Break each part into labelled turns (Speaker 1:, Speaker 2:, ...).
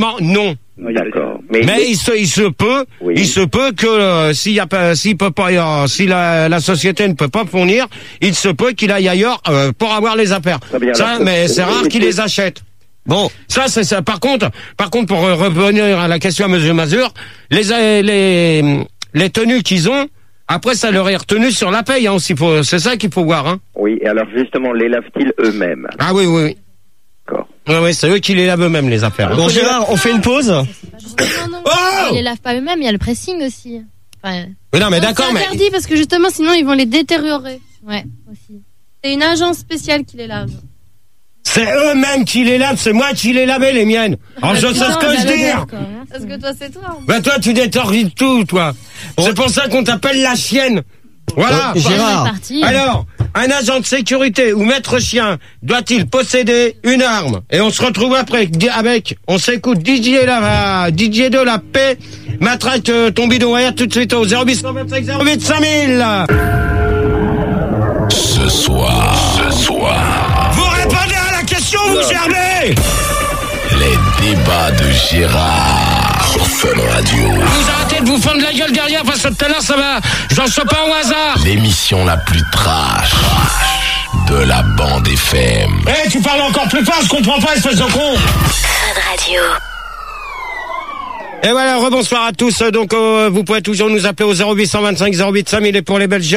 Speaker 1: Honnêtement, non.
Speaker 2: D'accord.
Speaker 1: Mais il se peut que si la société ne peut pas fournir, il se peut qu'il aille ailleurs pour avoir les affaires. Ça, mais c'est rare qu'il les achète. Bon, ça c'est ça. Par contre, pour revenir à la question à Monsieur Mazur, les tenues qu'ils ont, après ça leur est retenu sur la paye, hein, aussi. C'est ça qu'il faut voir, hein.
Speaker 2: Oui, et alors justement, les lavent-ils eux-mêmes?
Speaker 1: Ah oui.
Speaker 2: D'accord.
Speaker 1: Oui, c'est eux qui les lavent eux-mêmes, les affaires.
Speaker 3: Bon, Gérard, on fait une pause.
Speaker 4: Non, ils les lavent pas eux-mêmes, il y a le pressing aussi. Enfin,
Speaker 1: mais non, mais d'accord,
Speaker 4: c'est interdit parce que justement, sinon ils vont les détériorer. Ouais, aussi. C'est une agence spéciale qui les lave.
Speaker 1: C'est eux-mêmes qui les lavent, c'est moi qui les lavais, les miennes. Alors je sais ce que je dis.
Speaker 4: Parce que toi, c'est toi.
Speaker 1: Ben toi, tu détordes tout, toi. Bon. C'est pour ça qu'on t'appelle la chienne. Voilà.
Speaker 3: Gérard.
Speaker 1: Alors, un agent de sécurité ou maître chien doit-il posséder une arme? Et on se retrouve après on s'écoute Didier de la paix, matraque ton bidon air tout de suite au 0825 08 5000.
Speaker 5: Ce soir.
Speaker 1: Vous répondez à la question, vous germez.
Speaker 5: Les débats de Gérard sur Fun Radio.
Speaker 1: Vous arrêtez de vous fendre la gueule derrière parce que tout à l'heure ça va. J'en sais pas au hasard.
Speaker 5: L'émission la plus trash de la bande FM.
Speaker 1: Tu parles encore plus fort, je comprends pas, espèce de con.
Speaker 6: Fun Radio.
Speaker 1: Et voilà, rebonsoir à tous. Donc, vous pouvez toujours nous appeler au 0825 08 5000 et pour les Belges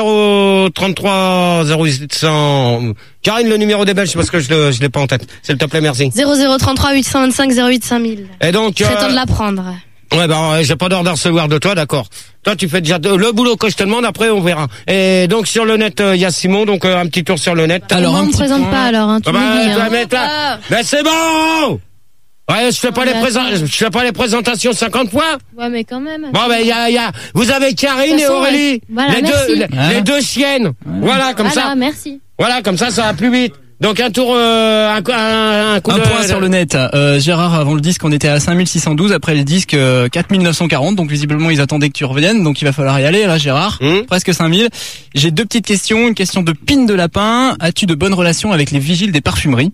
Speaker 1: 033 0800. Karine, le numéro des Belges parce que je l'ai pas en tête. S'il te plaît, merci.
Speaker 4: 0033 825 08 5000.
Speaker 1: Et donc,
Speaker 4: c'est temps de l'apprendre.
Speaker 1: Ouais, j'ai pas d'ordre de recevoir de toi, d'accord. Toi, tu fais déjà le boulot que je te demande, après on verra. Et donc, sur le net, il y a Simon, donc un petit tour sur le net.
Speaker 4: Alors, on ne présente pas alors, hein, tu
Speaker 1: mais c'est bon! Ouais, je fais pas les présentations 50 fois.
Speaker 4: Ouais, mais quand même.
Speaker 1: Bon, vous avez Karine et Aurélie.
Speaker 4: Voilà,
Speaker 1: les deux chiennes. Voilà, comme ça.
Speaker 4: Merci.
Speaker 1: Voilà, comme ça va plus vite. Donc un tour, un
Speaker 3: point sur le net. Gérard, avant le disque, on était à 5612. Après le disque, 4940. Donc visiblement, ils attendaient que tu reviennes. Donc il va falloir y aller, là, Gérard. Presque 5000. J'ai deux petites questions. Une question de Pine de Lapin. As-tu de bonnes relations avec les vigiles des parfumeries?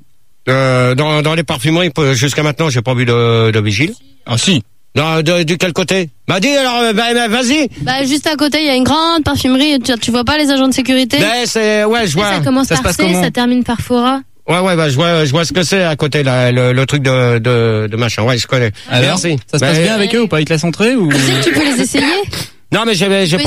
Speaker 1: Dans les parfumeries, jusqu'à maintenant, j'ai pas vu de vigile.
Speaker 3: Ah si.
Speaker 1: Du quel côté? Bah dis alors, vas-y.
Speaker 4: Bah juste à côté, il y a une grande parfumerie. Tu vois pas les agents de sécurité?
Speaker 1: Je vois.
Speaker 4: Ça commence par C, ça termine par Fora.
Speaker 1: Ouais, je vois ce que c'est à côté là, le truc de machin. Ouais, je connais.
Speaker 3: Alors, merci. Ça se passe bien avec eux ou pas? Ils te laissent entrer ou?
Speaker 4: Tu sais que tu peux les essayer?
Speaker 1: Non, mais j'ai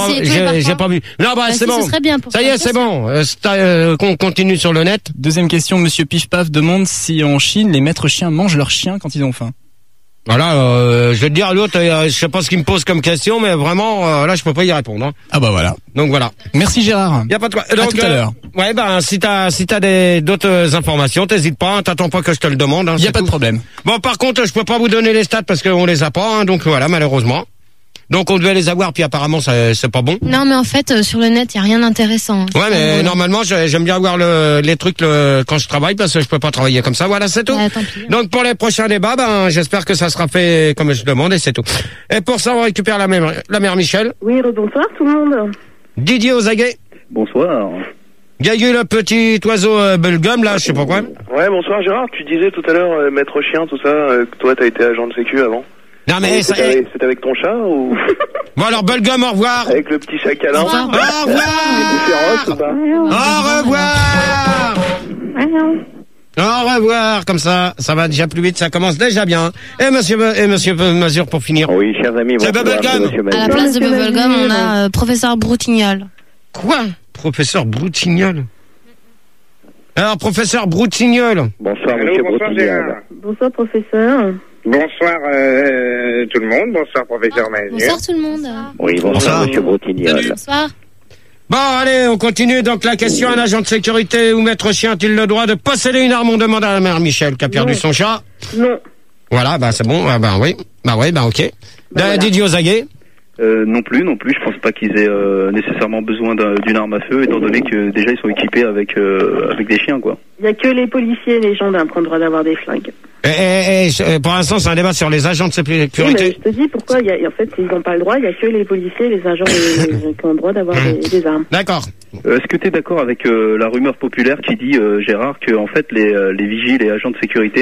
Speaker 1: pas vu. Non, c'est bon. Ça y est, c'est bon. Qu'on continue sur le net.
Speaker 3: Deuxième question, Monsieur Pif-Paf demande si en Chine, les maîtres chiens mangent leurs chiens quand ils ont faim.
Speaker 1: Voilà, je vais te dire à l'autre, je sais pas ce qu'il me pose comme question, mais vraiment, là, je peux pas y répondre. Hein.
Speaker 3: Ah bah voilà.
Speaker 1: Donc voilà.
Speaker 3: Merci Gérard.
Speaker 1: Y a pas de quoi. Donc,
Speaker 3: à tout à l'heure.
Speaker 1: Ouais, si t'as d'autres informations, t'hésites pas, t'attends pas que je te le demande. Hein,
Speaker 3: y a pas de problème.
Speaker 1: Bon, par contre, je peux pas vous donner les stats parce qu'on les a pas, hein, donc voilà, malheureusement. Donc on devait les avoir, puis apparemment c'est pas bon.
Speaker 4: Non, mais en fait sur le net il y a rien d'intéressant.
Speaker 1: Ouais, mais normalement j'aime bien avoir les trucs quand je travaille parce que je peux pas travailler comme ça. Voilà, c'est tout.
Speaker 4: Tant pis.
Speaker 1: Donc pour les prochains débats, j'espère que ça sera fait comme je demande et c'est tout. Et pour ça on récupère la mère Michel.
Speaker 7: Oui, bonsoir tout le monde.
Speaker 1: Didier aux aguets.
Speaker 2: Bonsoir.
Speaker 1: Gagu le petit oiseau Bubblegum là, je sais pas quoi.
Speaker 8: Ouais, bonsoir Gérard. Tu disais tout à l'heure maître chien tout ça. Que toi t'as été agent de sécu avant.
Speaker 1: Non mais
Speaker 8: c'était avec ton chat ou?
Speaker 1: Bon alors Bubblegum, au revoir.
Speaker 8: Avec le petit chat câlin.
Speaker 1: Au revoir. Au revoir. Au revoir, comme ça va déjà plus vite, ça commence déjà bien. Et monsieur Mazur pour finir.
Speaker 2: Oui, chers amis,
Speaker 1: c'est Bubblegum.
Speaker 4: À la place de Bubblegum, on a professeur Broutignol.
Speaker 1: Quoi? Professeur Broutignol? Alors, professeur Broutignol.
Speaker 2: Bonsoir, monsieur Broutignol.
Speaker 7: Bonsoir, professeur.
Speaker 9: Bonsoir tout le monde, bonsoir professeur Mazur.
Speaker 4: Bonsoir tout le monde.
Speaker 2: Oui, bonsoir monsieur Broutignol.
Speaker 4: Bonsoir.
Speaker 1: Bon, allez, on continue. Donc la question, un agent de sécurité ou maître chien a-t-il le droit de posséder une arme? On demande à la mère Michel qui a perdu son chat.
Speaker 7: Non.
Speaker 1: Voilà, c'est bon. Oui. Ok. Didier aux aguets.
Speaker 10: Non plus, je pense pas qu'ils aient nécessairement besoin d'une arme à feu, étant donné que déjà ils sont équipés avec des chiens, quoi.
Speaker 7: Il y a que les policiers et les gendarmes qui ont le droit d'avoir des flingues.
Speaker 1: Et pour l'instant, c'est un débat sur les agents de sécurité.
Speaker 7: Oui, mais je te dis pourquoi. En fait, ils n'ont pas le droit. Il y a que les policiers et les agents qui ont le droit d'avoir des armes.
Speaker 1: D'accord.
Speaker 10: Est-ce que tu es d'accord avec la rumeur populaire qui dit, Gérard, que en fait les vigiles et agents de sécurité,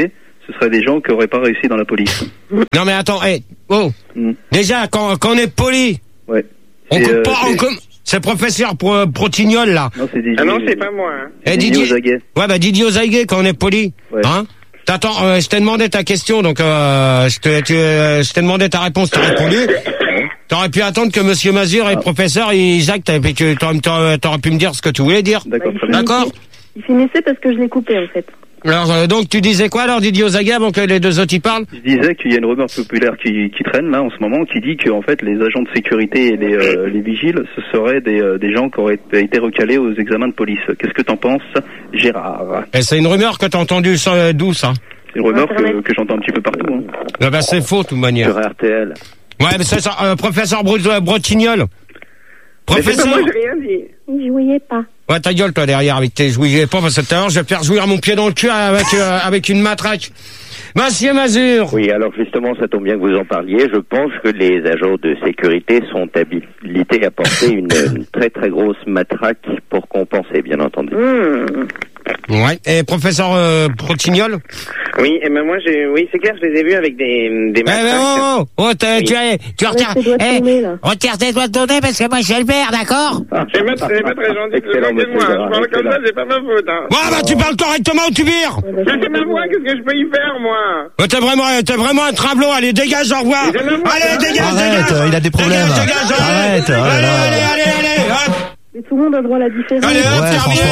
Speaker 10: ce seraient des gens qui n'auraient pas réussi dans la police.
Speaker 1: Non mais attends, déjà quand on est poli,
Speaker 10: ouais.
Speaker 1: C'est professeur Protignol là.
Speaker 10: Non, c'est Didier.
Speaker 9: Ah non, c'est pas moi. Hein.
Speaker 10: Didier Ozaguet.
Speaker 1: Ouais, bah Didier Ozaguet quand on est poli. Ouais. Hein? T'attends, je t'ai demandé ta question, donc je t'ai demandé ta réponse, t'as répondu. T'aurais pu attendre que Monsieur Mazur et le professeur Jacques, t'aurais pu me dire ce que tu voulais dire. D'accord.
Speaker 7: Il finissait parce que je l'ai coupé en fait.
Speaker 1: Alors donc tu disais quoi alors Didier Ozaga avant que les deux autres y parlent?
Speaker 10: Je disais qu'il y a une rumeur populaire qui traîne là en ce moment qui dit que en fait les agents de sécurité et les vigiles ce seraient des gens qui auraient été recalés aux examens de police. Qu'est-ce que t'en penses, Gérard?
Speaker 1: Et c'est une rumeur que t'as entendue d'où ça?
Speaker 10: C'est une rumeur que j'entends un petit peu partout. Hein.
Speaker 1: Ah bah c'est faux de toute manière.
Speaker 2: Sur RTL.
Speaker 1: Ouais mais c'est ça, professeur Brotignol.
Speaker 9: Professeur. Moi j'ai rien dit.
Speaker 7: Il jouait pas.
Speaker 1: Ouais, ta gueule, toi, derrière, avec tes jouets pas, parce que tout à l'heure, je vais faire jouir mon pied dans le cul avec une matraque. Monsieur Mazur.
Speaker 2: Oui, alors justement, ça tombe bien que vous en parliez. Je pense que les agents de sécurité sont habilités à porter une très très grosse matraque pour compenser, bien entendu.
Speaker 1: Ouais. Et professeur Protignol?
Speaker 9: Oui, et ben moi oui, c'est clair, je les ai vus avec des matraques.
Speaker 1: Tu retires tes doigts de ton nez parce que moi je suis le père, d'accord?
Speaker 9: C'est pas très gentil de se moquer de moi. Je parle comme ça, c'est pas ma faute. Hein.
Speaker 1: Ouais, bah tu parles correctement ou tu vires?
Speaker 9: Mais c'est ma voix, qu'est-ce que je peux y faire, moi?
Speaker 1: T'es vraiment un travelot, allez, dégage, au revoir. Allez, dégage.
Speaker 6: Arrête, il a des problèmes. Arrête.
Speaker 1: Allez, hop.
Speaker 7: Mais tout le monde a droit à la différence.
Speaker 1: Allez, hop, terminé.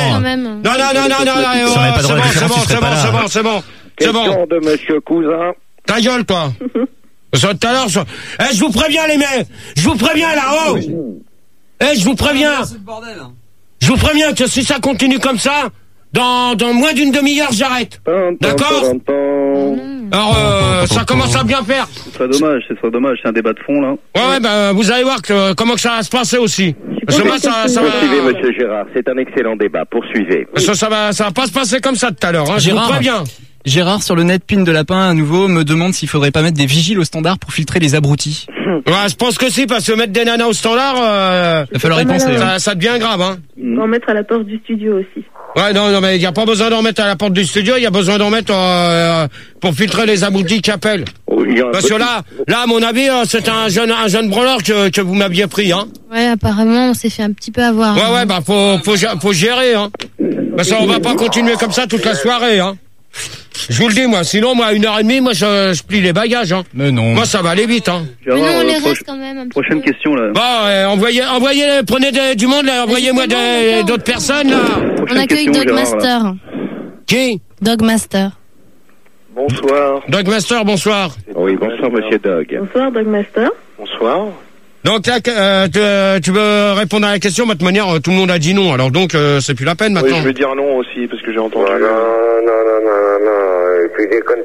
Speaker 2: Non.
Speaker 1: C'est bon.
Speaker 2: Question de Monsieur Cousin.
Speaker 1: Ta gueule, toi. Tout à l'heure, je vous préviens, les mecs. Je vous préviens, là-haut. Je vous préviens. Je vous préviens que si ça continue comme ça, dans moins d'une demi-heure, j'arrête. D'accord? Alors, ça commence à bien faire.
Speaker 10: Ce serait dommage, c'est un débat de fond, là.
Speaker 1: Ouais, bah, vous allez voir comment que ça va se passer aussi. Parce que moi, ça
Speaker 2: Poursuivez, Monsieur Gérard, c'est un excellent débat, poursuivez.
Speaker 1: Ça va pas se passer comme ça tout à l'heure, hein, je vous préviens.
Speaker 3: Gérard, sur le net, Pine de Lapin, à nouveau, me demande s'il faudrait pas mettre des vigiles au standard pour filtrer les abrutis.
Speaker 1: Ouais, je pense que si, parce que mettre des nanas au standard,
Speaker 3: il va falloir y penser.
Speaker 1: Ça devient grave, hein.
Speaker 7: On va en mettre à la porte du studio aussi.
Speaker 1: Ouais, non, mais il n'y a pas besoin d'en mettre à la porte du studio, il y a besoin d'en mettre pour filtrer les abrutis qui appellent. Parce que là, à mon avis, c'est un jeune branleur que vous m'aviez pris, hein.
Speaker 4: Ouais, apparemment, on s'est fait un petit peu avoir.
Speaker 1: Ouais, bah, faut gérer, hein. Parce qu'on va pas continuer comme ça toute la soirée, hein. Je vous le dis, moi, sinon, moi, 1h30, moi, je plie les bagages, hein.
Speaker 3: Mais non.
Speaker 1: Moi, ça va aller vite, hein.
Speaker 4: Mais non, on les reste quand même un petit
Speaker 10: Prochaine
Speaker 4: peu.
Speaker 10: question, là.
Speaker 1: Bon, envoyez, prenez du monde, là, envoyez-moi d'autres personnes, là.
Speaker 4: On accueille Dogmaster.
Speaker 1: Qui?
Speaker 4: Dogmaster.
Speaker 8: Bonsoir.
Speaker 1: Dogmaster, bonsoir.
Speaker 2: Oui, bonsoir, Monsieur Dog.
Speaker 7: Bonsoir, Dogmaster.
Speaker 8: Bonsoir.
Speaker 1: Donc là, tu veux répondre à la question, de toute manière, tout le monde a dit non, alors donc c'est plus la peine maintenant.
Speaker 8: Oui, je vais dire non aussi, parce que j'ai entendu...
Speaker 9: Non, et puis déconne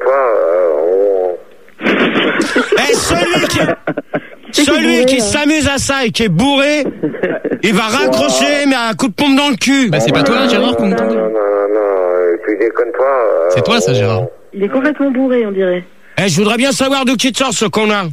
Speaker 9: pas,
Speaker 1: Celui qui s'amuse à ça et qui est bourré, il va raccrocher, mais à un coup de pompe dans le cul.
Speaker 3: Bah c'est pas toi, Gérard, qu'on entend.
Speaker 9: Non, et puis déconne pas...
Speaker 3: C'est toi, ça, Gérard.
Speaker 7: Il est complètement bourré, on dirait.
Speaker 1: Je voudrais bien savoir d'où qui te sort ce qu'on a.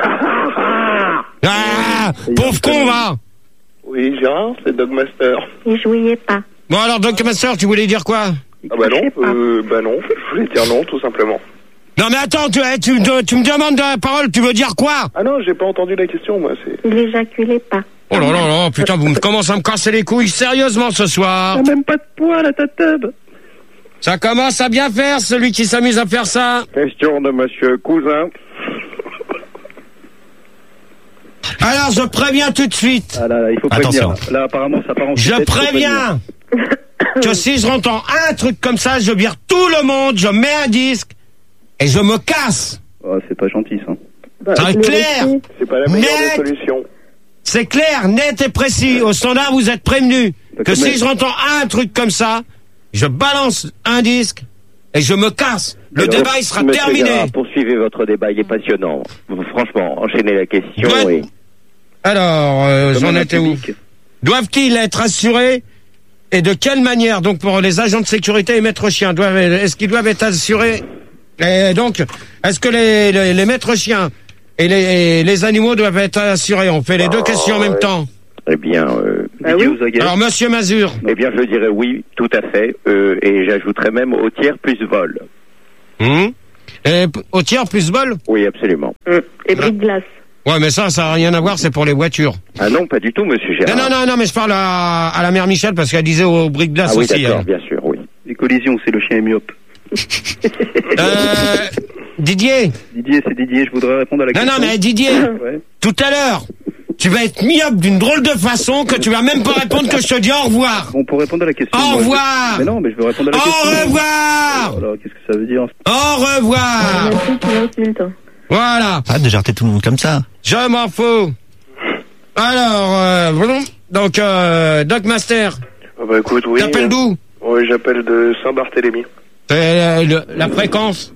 Speaker 1: Ah, pauvre con, va.
Speaker 8: Oui, Gérard, c'est Dogmaster.
Speaker 7: Il jouait pas.
Speaker 1: Bon alors, Dogmaster, tu voulais dire quoi?
Speaker 8: Ah bah non, je voulais dire non, tout simplement.
Speaker 1: Non mais attends, tu me demandes de la parole, tu veux dire quoi?
Speaker 8: Ah non, j'ai pas entendu la question, moi, c'est...
Speaker 7: Il éjaculait pas.
Speaker 1: Oh là, putain, vous commencez à me casser les couilles sérieusement ce soir.
Speaker 10: T'as même pas de poil à ta tête.
Speaker 1: Ça commence à bien faire, celui qui s'amuse à faire ça.
Speaker 2: Question de Monsieur Cousin.
Speaker 1: Alors, je préviens tout de suite.
Speaker 10: Ah là, il faut prévenir. Là, apparemment, ça part en...
Speaker 1: Je préviens que si je entends un truc comme ça, je vire tout le monde, je mets un disque et je me casse.
Speaker 10: Oh, c'est pas gentil, ça.
Speaker 1: C'est clair.
Speaker 8: C'est pas la meilleure des solutions.
Speaker 1: C'est clair, net et précis. Au standard, vous êtes prévenus que si je entends un truc comme ça, je balance un disque et je me casse. Le débat, il sera terminé.
Speaker 2: Gérard, poursuivez votre débat, il est passionnant. Franchement, enchaînez la question et...
Speaker 1: Alors, j'en étais où? Doivent-ils être assurés et de quelle manière? Donc, pour les agents de sécurité et maîtres chiens, est-ce qu'ils doivent être assurés? Et donc, est-ce que les maîtres chiens et les animaux doivent être assurés? On fait les deux questions en même temps.
Speaker 2: Eh bien,
Speaker 7: oui.
Speaker 1: Alors, Monsieur Mazur.
Speaker 2: Eh bien, je dirais oui, tout à fait. Et j'ajouterais même au tiers plus vol.
Speaker 1: Et au tir, plus bol?
Speaker 2: Oui, absolument.
Speaker 7: Et briques de glace.
Speaker 1: Ouais, mais ça n'a rien à voir, c'est pour les voitures.
Speaker 2: Ah non, pas du tout, monsieur Gérard.
Speaker 1: Non, mais je parle à la mère Michel parce qu'elle disait aux briques de glace
Speaker 2: oui,
Speaker 1: aussi.
Speaker 2: D'accord, bien sûr, oui.
Speaker 10: Les collisions, c'est le chien est myope.
Speaker 1: Didier,
Speaker 10: c'est Didier, je voudrais répondre à la question.
Speaker 1: Non, mais Didier, tout à l'heure, tu vas être myope d'une drôle de façon que tu vas même pas répondre que je te dis au revoir.
Speaker 10: Bon, pour répondre à la question.
Speaker 1: Au revoir.
Speaker 10: Mais non, mais je veux répondre à la question.
Speaker 1: Au revoir.
Speaker 10: Alors, qu'est-ce que ça veut dire?
Speaker 1: Au revoir. Voilà.
Speaker 6: Arrête de jarter tout le monde comme ça.
Speaker 1: Je m'en fous. Alors, donc, Doc Master.
Speaker 8: Bah écoute, oui.
Speaker 1: T'appelles d'où?
Speaker 8: Oui, j'appelle de Saint-Barthélemy.
Speaker 1: La fréquence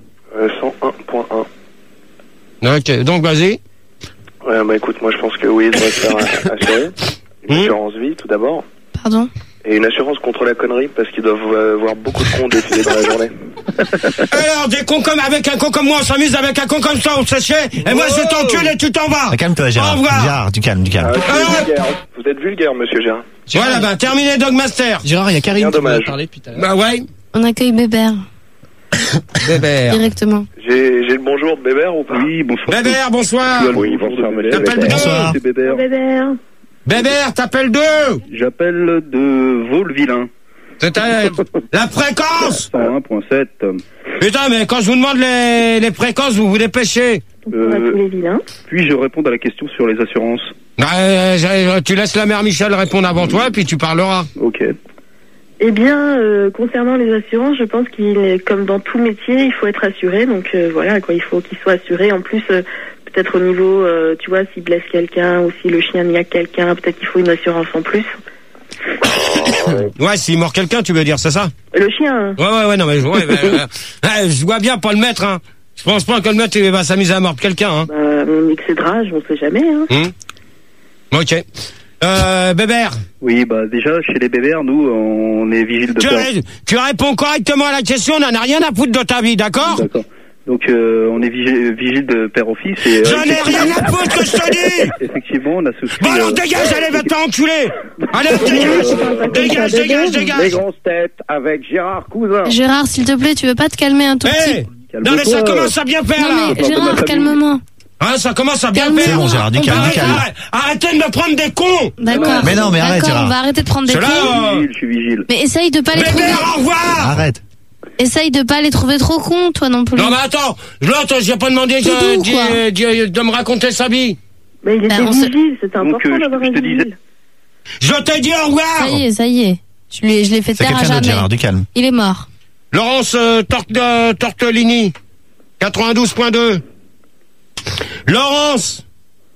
Speaker 8: 101.1.
Speaker 1: Ok, donc vas-y.
Speaker 8: Ouais, bah écoute, moi je pense que oui, il devrait se faire assurer. Une assurance vie, tout d'abord.
Speaker 4: Pardon?
Speaker 8: Et une assurance contre la connerie, parce qu'ils doivent voir beaucoup de cons défiler dans la journée.
Speaker 1: Alors, des cons comme avec un con comme moi, on s'amuse avec un con comme ça, on se chie, et moi je t'encule et tu t'en vas.
Speaker 6: Calme-toi, Gérard.
Speaker 1: Au revoir.
Speaker 6: Gérard, du calme.
Speaker 8: Vous êtes vulgaire, monsieur Gérard.
Speaker 1: Voilà, bah terminé Dogmaster.
Speaker 3: Gérard, il y a Karine qui
Speaker 8: dommage.
Speaker 3: m'a parlé depuis tout à l'heure.
Speaker 1: Bah ouais.
Speaker 4: On accueille Bébert.
Speaker 1: Bébert.
Speaker 4: Directement.
Speaker 8: J'ai le bonjour de Bébert ou pas?
Speaker 10: Oui, bonsoir.
Speaker 1: Bébert, bonsoir.
Speaker 2: Oui, bonsoir, monsieur.
Speaker 1: T'appelles
Speaker 10: Bonsoir, c'est Bébert.
Speaker 1: Bébert, t'appelles d'où?
Speaker 10: J'appelle de Vaux-le-Vilain.
Speaker 1: C'est la fréquence.
Speaker 10: 101.7.
Speaker 1: Putain, mais quand je vous demande les fréquences, vous vous dépêchez.
Speaker 10: Puis-je répondre à la question sur les assurances?
Speaker 1: Tu laisses la mère Michel répondre avant toi, et puis tu parleras.
Speaker 10: Ok.
Speaker 7: Eh bien, concernant les assurances, je pense qu'il est comme dans tout métier, il faut être assuré. Donc voilà, quoi, il faut qu'il soit assuré. En plus, peut-être au niveau, tu vois, s'il blesse quelqu'un ou si le chien niaque quelqu'un, peut-être qu'il faut une assurance en plus.
Speaker 1: Ouais, s'il mord quelqu'un, tu veux dire, c'est ça?
Speaker 7: Le chien.
Speaker 1: Ouais, non, mais je vois bien pas le mettre, hein. Je pense pas que le maître il va s'amuser à mordre quelqu'un, hein.
Speaker 7: On excédera, on sait jamais, hein.
Speaker 1: Ok. Bébert.
Speaker 10: Oui, bah déjà, chez les bébères, nous, on est vigile de père.
Speaker 1: Tu réponds correctement à la question, on n'en a rien à foutre de ta vie, d'accord?
Speaker 10: D'accord. Donc, on est vigile de père au fils et...
Speaker 1: J'en ai rien à foutre que je te dis!
Speaker 10: Effectivement, on a souscrit...
Speaker 1: Bon alors dégage, allez, va te faire enculer! Allez, dégage!
Speaker 2: Les grosses têtes avec Gérard Cousin.
Speaker 4: Gérard, s'il te plaît, tu veux pas te calmer un tout petit?
Speaker 1: Non mais ça commence à bien faire là!
Speaker 4: Non mais Gérard, calme-moi.
Speaker 1: Hein, ça commence à bien faire.
Speaker 6: C'est bon, Gérard, du calme.
Speaker 1: Arrêtez de me prendre des cons!
Speaker 4: D'accord.
Speaker 6: Mais non, mais arrête, Gérard.
Speaker 4: On va arrêter de prendre des cons.
Speaker 10: Je suis vigile.
Speaker 4: Mais essaye de pas les trouver.
Speaker 1: Au revoir!
Speaker 6: Arrête.
Speaker 4: Essaye de pas les trouver trop cons, toi non plus.
Speaker 1: Non mais attends, l'autre, j'ai pas demandé de me raconter sa vie.
Speaker 7: Mais il était vigile, c'était important d'avoir un vigile.
Speaker 1: Je te dis au revoir!
Speaker 4: Ça y est. Je l'ai fait taire à jamais.
Speaker 6: Gérard, du calme.
Speaker 4: Il est mort.
Speaker 1: Laurence Tortellini, 92.2. Laurence!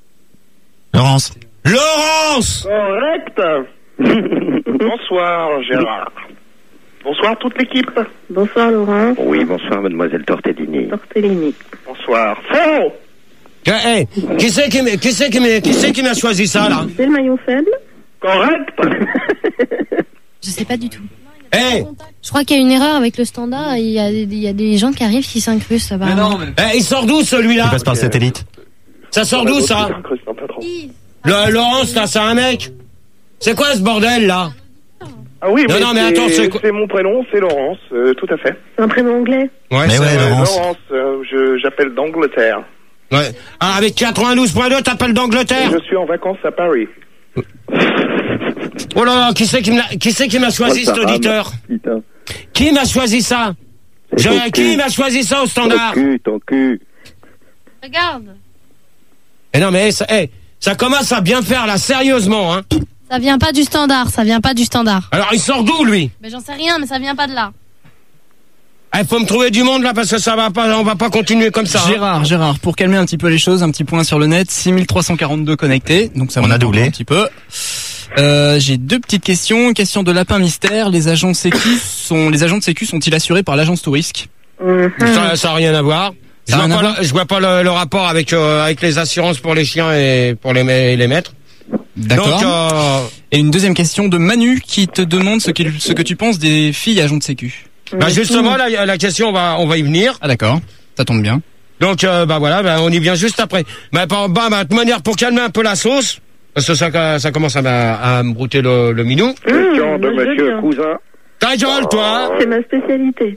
Speaker 8: Correct. Bonsoir, Gérard. Bonsoir, toute l'équipe.
Speaker 7: Bonsoir, Laurent.
Speaker 2: Oui, bonsoir, mademoiselle Tortellini.
Speaker 8: Bonsoir. Faux!
Speaker 1: Qui c'est qui m'a choisi ça, là?
Speaker 7: C'est le maillon faible.
Speaker 8: Correct.
Speaker 4: Je sais pas du tout. Je crois qu'il y a une erreur avec le standard. Il y a des gens qui arrivent qui s'incrustent là-bas.
Speaker 3: Mais non, mais...
Speaker 1: il sort d'où celui-là?
Speaker 6: Il passe par le satellite.
Speaker 1: Ça sort d'où ça? Laurence, là, c'est un mec? C'est quoi ce bordel là?
Speaker 8: Ah oui,
Speaker 1: non, mais attends,
Speaker 8: c'est mon prénom, c'est Laurence, tout à fait.
Speaker 7: C'est un prénom anglais?
Speaker 6: Ouais, Laurence.
Speaker 8: J'appelle d'Angleterre.
Speaker 1: Ouais. Ah, avec 92.2, t'appelles d'Angleterre?
Speaker 8: Je suis en vacances à Paris.
Speaker 1: Oh là là, qui c'est qui m'a choisi cet auditeur? Qui m'a choisi ça? Qui m'a choisi ça au standard?
Speaker 2: Ton cul.
Speaker 4: Regarde.
Speaker 1: Eh non mais ça commence à bien faire là, sérieusement, hein.
Speaker 4: Ça vient pas du standard,
Speaker 1: Alors il sort d'où lui?
Speaker 4: Mais j'en sais rien, mais ça vient pas de là.
Speaker 1: Faut me trouver du monde là parce que ça va pas, on va pas continuer comme ça.
Speaker 3: Gérard, pour calmer un petit peu les choses, un petit point sur le net, 6342 connectés, donc ça
Speaker 6: on a doublé
Speaker 3: un petit peu. J'ai deux petites questions. Question de lapin mystère. Les agents de sécu sont-ils assurés par l'agence Tourisque?
Speaker 1: Ça a rien à voir. Je vois pas le rapport avec les assurances pour les chiens et pour les maîtres.
Speaker 3: D'accord.
Speaker 1: Donc,
Speaker 3: et une deuxième question de Manu qui te demande ce que tu penses des filles agents de sécu.
Speaker 1: Bah justement la question on va y venir.
Speaker 3: Ah d'accord. Ça tombe bien.
Speaker 1: Donc on y vient juste après. De toute manière pour calmer un peu la sauce. Parce que ça commence à me brouter le minou.
Speaker 2: Question de monsieur Cousin.
Speaker 1: Ta gueule, toi!
Speaker 7: C'est ma spécialité.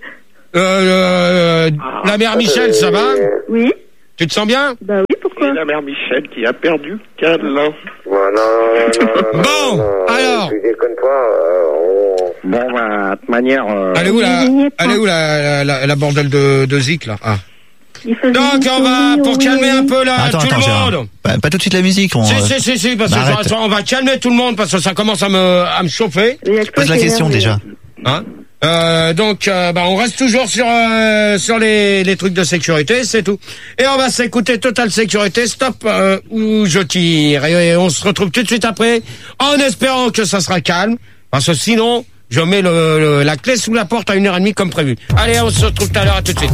Speaker 1: La mère Michel, ça va?
Speaker 7: Oui.
Speaker 1: Tu te sens bien?
Speaker 7: Bah oui, pourquoi?
Speaker 8: C'est la mère Michel qui a perdu Cal.
Speaker 11: Non.
Speaker 1: Bon, alors.
Speaker 11: Tu déconnes pas.
Speaker 2: Bon, bah, de toute manière...
Speaker 1: Elle est où la bordel de Zik, là? Ah. Donc, on va, pour calmer un peu là, tout le monde.
Speaker 6: Pas tout de suite la musique.
Speaker 1: Si, parce que on va calmer tout le monde parce que ça commence à me chauffer.
Speaker 6: Pose la question déjà.
Speaker 1: Hein? Donc, on reste toujours sur les trucs de sécurité, c'est tout. Et on va s'écouter Total Sécurité, Stop où je tire. Et on se retrouve tout de suite après, en espérant que ça sera calme, parce que sinon, je mets la clé sous la porte à 1h30 comme prévu. Allez, on se retrouve tout à l'heure, à tout de suite.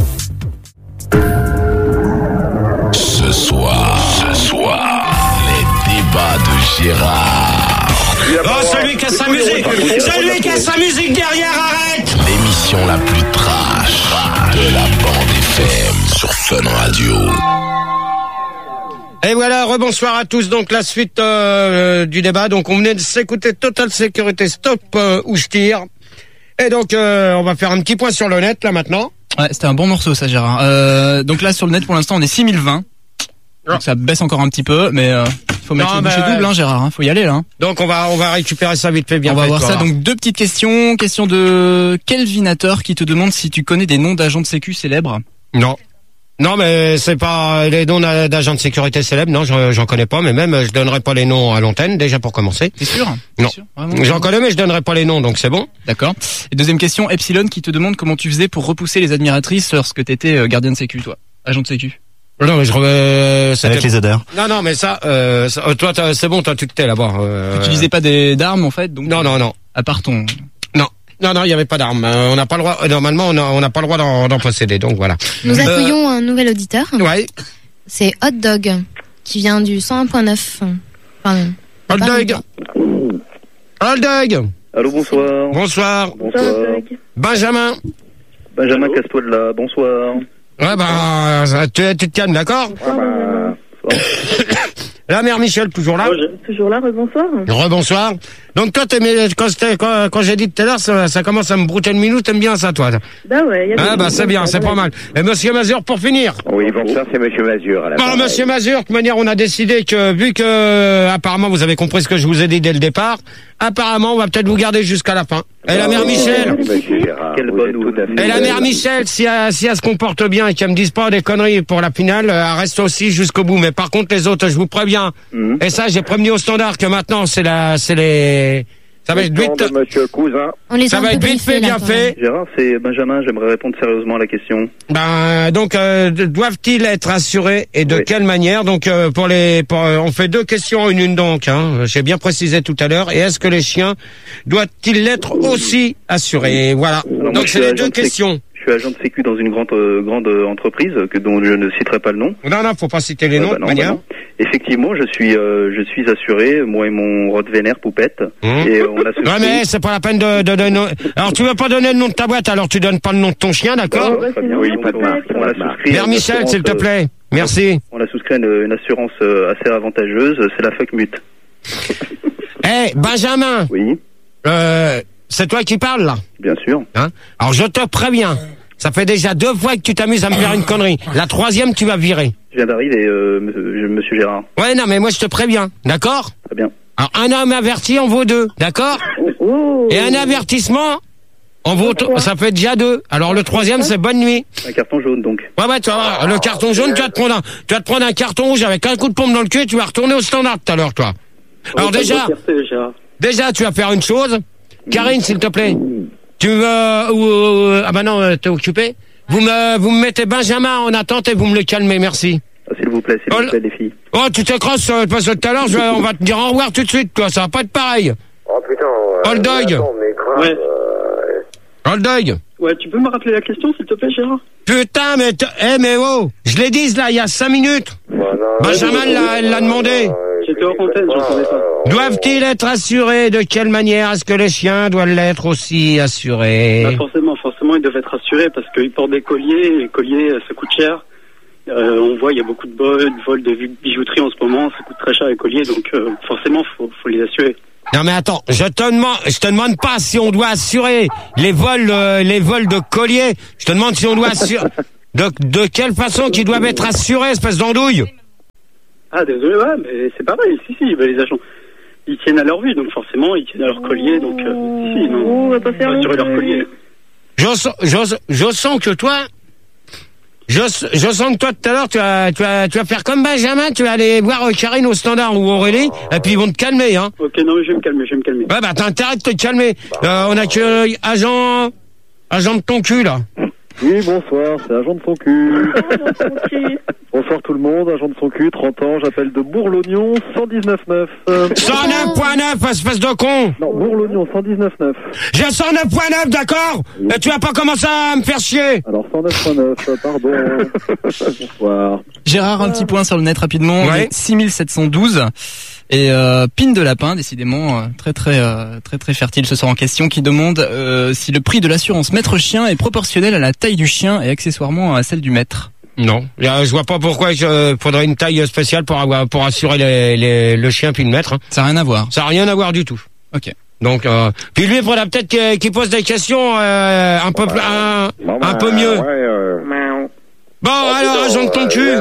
Speaker 5: Ce soir, les débats de Gérard.
Speaker 1: Oh, celui qui a sa musique! Celui qui a sa musique derrière, arrête!
Speaker 5: L'émission la plus trash de la bande FM sur Fun Radio.
Speaker 1: Et voilà, rebonsoir à tous. Donc, la suite du débat. Donc, on venait de s'écouter Total Sécurité, Stop où je tire. Et donc, on va faire un petit point sur le net, là, maintenant.
Speaker 3: Ouais, c'était un bon morceau, ça, Gérard. Donc là, sur le net, pour l'instant, on est 6020. Donc ça baisse encore un petit peu, mais faut mettre le bouchée double, hein, Gérard. Hein, faut y aller là. Hein.
Speaker 1: Donc on va récupérer ça vite fait, bien.
Speaker 3: On va voir ça. Donc 2 petites questions. Question de Kelvinateur qui te demande si tu connais des noms d'agents de sécu célèbres.
Speaker 1: Non, mais c'est pas les noms d'agents de sécurité célèbres. Non, j'en connais pas. Mais même, je donnerai pas les noms à l'antenne déjà pour commencer.
Speaker 3: T'es sûr?
Speaker 1: Non. J'en connais, mais je donnerai pas les noms, donc c'est bon.
Speaker 3: D'accord. Et deuxième question, Epsilon qui te demande comment tu faisais pour repousser les admiratrices lorsque t'étais gardien de sécu, toi, agent de sécu.
Speaker 1: Non, mais
Speaker 6: avec les odeurs.
Speaker 1: Non, mais ça, toi, c'est bon, toi, tu te tais là-bas.
Speaker 3: Tu utilisais pas d'armes en fait, donc.
Speaker 1: Non.
Speaker 3: À part ton.
Speaker 1: Non, il y avait pas d'armes. On n'a pas le droit. Normalement, on n'a pas le droit d'en posséder. Donc voilà.
Speaker 4: Nous accueillons un nouvel auditeur.
Speaker 1: Ouais.
Speaker 4: C'est Hot Dog qui vient du 101.9. Pardon.
Speaker 1: Hot Dog.
Speaker 10: Allô, bonsoir.
Speaker 1: Bonsoir. Benjamin,
Speaker 10: casse-toi de là. Bonsoir.
Speaker 1: Ouais, tu te calmes, d'accord? La mère Michel, toujours là?
Speaker 7: Toujours là, rebonsoir.
Speaker 1: Rebonsoir. Donc toi, quand j'ai dit tout à l'heure, ça commence à me brouter une minute, t'aimes bien ça, toi?
Speaker 7: Bah ouais.
Speaker 1: C'est bien, c'est pas mal. Et Monsieur Mazur, pour finir?
Speaker 2: Oui, bonsoir, c'est Monsieur Mazur.
Speaker 1: Monsieur Mazur, de toute manière, on a décidé que, vu que, apparemment, vous avez compris ce que je vous ai dit dès le départ, apparemment, on va peut-être vous garder jusqu'à la fin. Et la mère Michel?
Speaker 2: Quelle bonne tout à fait.
Speaker 1: Et la mère Michel, si elle se comporte bien et qu'elle me dise pas des conneries pour la finale, elle reste aussi jusqu'au bout. Mais par contre, les autres, je vous préviens. Et ça, j'ai prévenu au standard que maintenant, ça va être vite.
Speaker 2: Monsieur Cousin.
Speaker 1: Ça va être vite fait, bien fait.
Speaker 10: Gérard, c'est Benjamin, j'aimerais répondre sérieusement à la question.
Speaker 1: Donc, doivent-ils être assurés et de quelle manière? Donc, on fait 2 questions, une donc, hein. J'ai bien précisé tout à l'heure. Et est-ce que les chiens doivent-ils l'être aussi assurés? Voilà.
Speaker 10: Alors,
Speaker 1: donc, c'est les 2 questions.
Speaker 10: Je suis agent de sécu dans une grande entreprise dont je ne citerai pas le nom.
Speaker 1: Non, faut pas citer les noms de manière.
Speaker 10: Effectivement, je suis assuré, moi et mon Rottweiler Poupette. Et on a
Speaker 1: ouais, mais c'est pas la peine de donner. Alors tu veux pas donner le nom de ta boîte, alors tu donnes pas le nom de ton chien, d'accord?
Speaker 10: Oui, pas de marque. On a souscrit.
Speaker 1: Mère Michel, s'il te plaît. Merci.
Speaker 10: On a souscrit une assurance assez avantageuse, c'est la FUCMUT.
Speaker 1: Benjamin.
Speaker 10: Oui.
Speaker 1: C'est toi qui parles là?
Speaker 10: Bien sûr.
Speaker 1: Hein? Alors je te préviens. Ça fait déjà 2 fois que tu t'amuses à me faire une connerie. La 3e, tu vas virer.
Speaker 10: Je viens d'arriver, monsieur Gérard.
Speaker 1: Ouais, non, mais moi je te préviens, d'accord?
Speaker 10: Très bien.
Speaker 1: Alors un homme averti en vaut 2, d'accord? Et un avertissement en vaut, ça fait déjà 2. Alors le 3e, c'est bonne nuit.
Speaker 10: Un carton jaune donc.
Speaker 1: Ouais, tu vas voir, le carton jaune, tu vas te prendre un carton rouge avec un coup de pompe dans le cul, tu vas retourner au standard tout à l'heure, toi. Alors déjà, tu vas faire une chose. Karine, s'il te plaît. Tu veux non, t'es occupé. Vous me mettez Benjamin en attente et vous me le calmez, merci.
Speaker 10: S'il vous plaît, les filles.
Speaker 1: Oh, tu t'écrases parce que tout à l'heure, on va te dire au revoir tout de suite, toi. Ça va pas être pareil.
Speaker 11: Oh putain.
Speaker 1: Old Dog. Old Dog.
Speaker 12: Ouais, tu peux me rappeler la question, s'il te plaît, Gérard?
Speaker 1: Putain, mais oh, je l'ai dit là, il y a 5 minutes. Benjamin l'a demandé.
Speaker 12: J'étais hors antenne, j'entendais pas.
Speaker 1: Doivent-ils être assurés? De quelle manière est-ce que les chiens doivent l'être aussi assurés?
Speaker 12: Forcément, ils doivent être assurés parce qu'ils portent des colliers, et les colliers, ça coûte cher. On voit, il y a beaucoup de vols de bijouterie en ce moment, ça coûte très cher les colliers, donc forcément, faut les assurer.
Speaker 1: Non mais attends, je te demande pas si on doit assurer les vols de colliers. Je te demande si on doit assurer de quelle façon qu'ils doivent être assurés, espèce d'andouille.
Speaker 12: Ah désolé, ouais, mais c'est pareil. Si, les agents, ils tiennent à leur vie, donc forcément, ils tiennent à leur collier, donc
Speaker 7: on va pas faire
Speaker 12: assurer leur collier.
Speaker 1: Je sens que toi. Je sens que toi tout à l'heure tu vas faire comme Benjamin, tu vas aller voir Karine au Standard ou Aurélie et puis ils vont te calmer hein.
Speaker 12: Ok, non mais je vais me calmer.
Speaker 1: Ouais bah t'as intérêt de te calmer. On a que agent de ton cul là.
Speaker 13: Oui, bonsoir, c'est agent de son cul. Bonsoir tout le monde, agent de son cul, 30 ans, j'appelle de Bourg-l'Oignon, 119.9.
Speaker 1: 109.9, espèce de con.
Speaker 13: Non, Bourg-l'Oignon, 119.9.
Speaker 1: J'ai 109.9, d'accord. Oui. Et tu vas pas commencer à me faire chier.
Speaker 13: Alors 109.9, pardon. Bonsoir.
Speaker 3: Gérard, un petit point sur le net rapidement. Ouais. 6712. Et Pine de Lapin, décidément très fertile ce soir en question, qui demande si le prix de l'assurance maître chien est proportionnel à la taille du chien et accessoirement à celle du maître.
Speaker 1: Non, je vois pas pourquoi il faudrait une taille spéciale pour assurer le chien puis le maître. Hein.
Speaker 3: Ça n'a rien à voir.
Speaker 1: Ça n'a rien à voir du tout.
Speaker 3: Ok.
Speaker 1: Donc puis lui, il faudra peut-être qu'il pose des questions un peu mieux. Bon, alors agent de ton cul.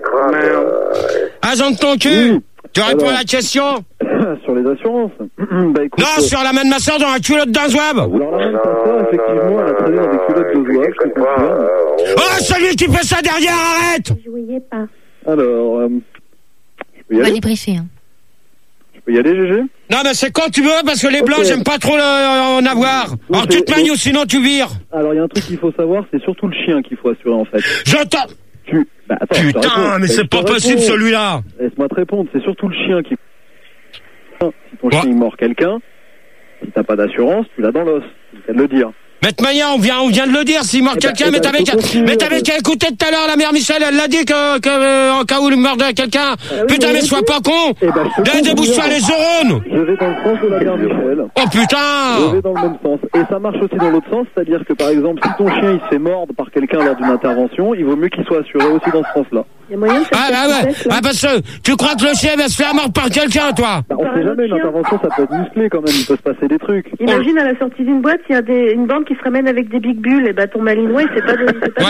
Speaker 1: Agent de ton cul. Tu réponds à la question.
Speaker 13: Sur les assurances. Bah, écoute,
Speaker 1: non, sur la main de ma soeur dans la culotte d'un zouave.
Speaker 13: Alors la main de ta soeur, effectivement, elle a traîné dans des culottes de zouave, je te confirme.
Speaker 1: Oh, celui qui fait ça derrière, arrête.
Speaker 7: Je voyais pas.
Speaker 13: Alors, je peux y aller.
Speaker 4: On va débriefer. Hein.
Speaker 13: Je peux y aller, GG?
Speaker 1: Non, mais c'est quand tu veux, parce que les blancs, j'aime pas trop en avoir. Alors tu te manies ou sinon tu vires.
Speaker 13: Alors il y a un truc qu'il faut savoir, c'est surtout le chien qu'il faut assurer en fait.
Speaker 1: J'entends.
Speaker 13: Bah, attends,
Speaker 1: putain, mais c'est pas possible celui-là.
Speaker 13: Laisse-moi te répondre, c'est surtout le chien qui... Si ton chien il mord quelqu'un, si t'as pas d'assurance, tu l'as dans l'os. C'est de le dire.
Speaker 1: Mais de manière, on vient de le dire, s'il mord quelqu'un, mais t'avais qu'à écouter tout à l'heure la mère Michel, elle l'a dit que en cas où il mordait quelqu'un, putain, mais sois pas con! Débouche-toi les neurones!
Speaker 13: Je vais dans le sens de la mère Michel.
Speaker 1: Oh putain!
Speaker 13: Je vais dans le même sens. Et ça marche aussi dans l'autre sens, c'est-à-dire que par exemple, si ton chien il se fait mordre par quelqu'un lors d'une intervention, il vaut mieux qu'il soit assuré aussi dans ce sens-là.
Speaker 7: Il y a moyen de faire
Speaker 1: parce que tu crois que le chien va se faire mordre par quelqu'un, toi?
Speaker 13: Bah, on sait jamais, une intervention ça peut être musclé quand même, il peut se passer des trucs.
Speaker 7: Imagine à la sortie d'une boîte, il y a une bande qui se ramène avec des big bulles, et bah ton malinois, c'est pas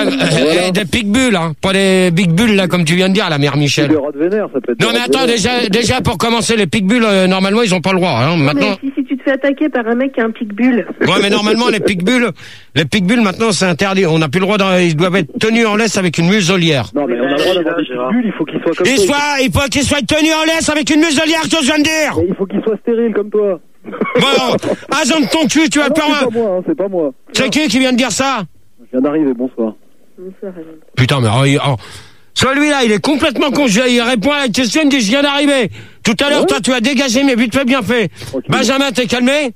Speaker 1: des big bulles, hein, pas des big bulles là comme tu viens de dire, la mère Michel.
Speaker 13: Des rats de vénère, ça peut être.
Speaker 1: Non mais attends, déjà pour commencer, les pitbulls normalement ils ont pas le droit. Hein, maintenant.
Speaker 7: Mais si tu te fais attaquer par un mec qui a un pitbull.
Speaker 1: Ouais, mais normalement les pitbulls maintenant c'est interdit. On n'a plus le droit. Ils doivent être tenus en laisse avec une muselière.
Speaker 13: Non mais on a le droit d'avoir des pitbulls. Il faut qu'ils soient comme toi.
Speaker 1: Il faut qu'ils soient tenus en laisse avec une muselière, que je viens de dire.
Speaker 13: Mais il faut qu'ils soient stériles comme toi.
Speaker 1: Bon, agent de ton cul, tu vas le faire.
Speaker 13: C'est pas moi, hein, c'est pas moi.
Speaker 1: C'est qui vient de dire ça?
Speaker 13: Je viens d'arriver, bonsoir.
Speaker 1: Putain, mais celui-là, il est complètement con. Il répond à la question, il dit je viens d'arriver. Tout à l'heure, toi, tu as dégagé, mais vite fait, bien fait. Okay. Benjamin, t'es calmé?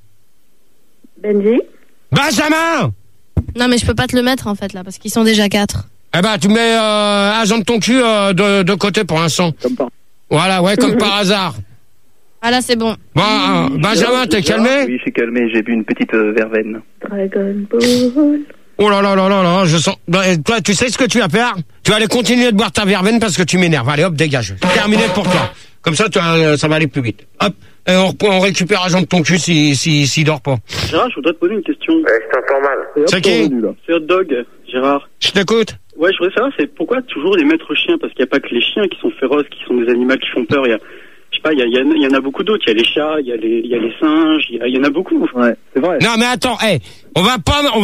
Speaker 7: Benji?
Speaker 1: Benjamin!
Speaker 4: Non, mais je peux pas te le mettre, en fait, là, parce qu'ils sont déjà 4.
Speaker 1: Eh ben, tu mets agent de ton cul de côté pour l'instant. Voilà, ouais, comme par hasard.
Speaker 4: Ah là, c'est bon.
Speaker 1: Bon, Benjamin, t'es calmé?
Speaker 10: Oui, je suis calmé, j'ai bu une petite verveine.
Speaker 7: Dragon Ball.
Speaker 1: Oh là là là là là, je sens... Toi, tu sais ce que tu vas faire? Tu vas aller continuer de boire ta verveine parce que tu m'énerves. Allez, hop, dégage. Terminé pour toi. Comme ça, ça va aller plus vite. Hop, et on récupère agent de ton cul s'il dort pas.
Speaker 12: Gérard, je voudrais te poser une question.
Speaker 11: Ouais, je t'entends mal.
Speaker 1: C'est qui?
Speaker 12: C'est Hot Dog, Gérard.
Speaker 1: Je t'écoute.
Speaker 12: Ouais, je voudrais savoir, c'est pourquoi toujours les maîtres chiens? Parce qu'il n'y a pas que les chiens qui sont féroces, qui sont des animaux qui font peur. Je sais pas, il y en a beaucoup d'autres. Il y a les chats, il y a les singes, il y en a beaucoup.
Speaker 13: Ouais, c'est vrai.
Speaker 1: Non, mais attends, on va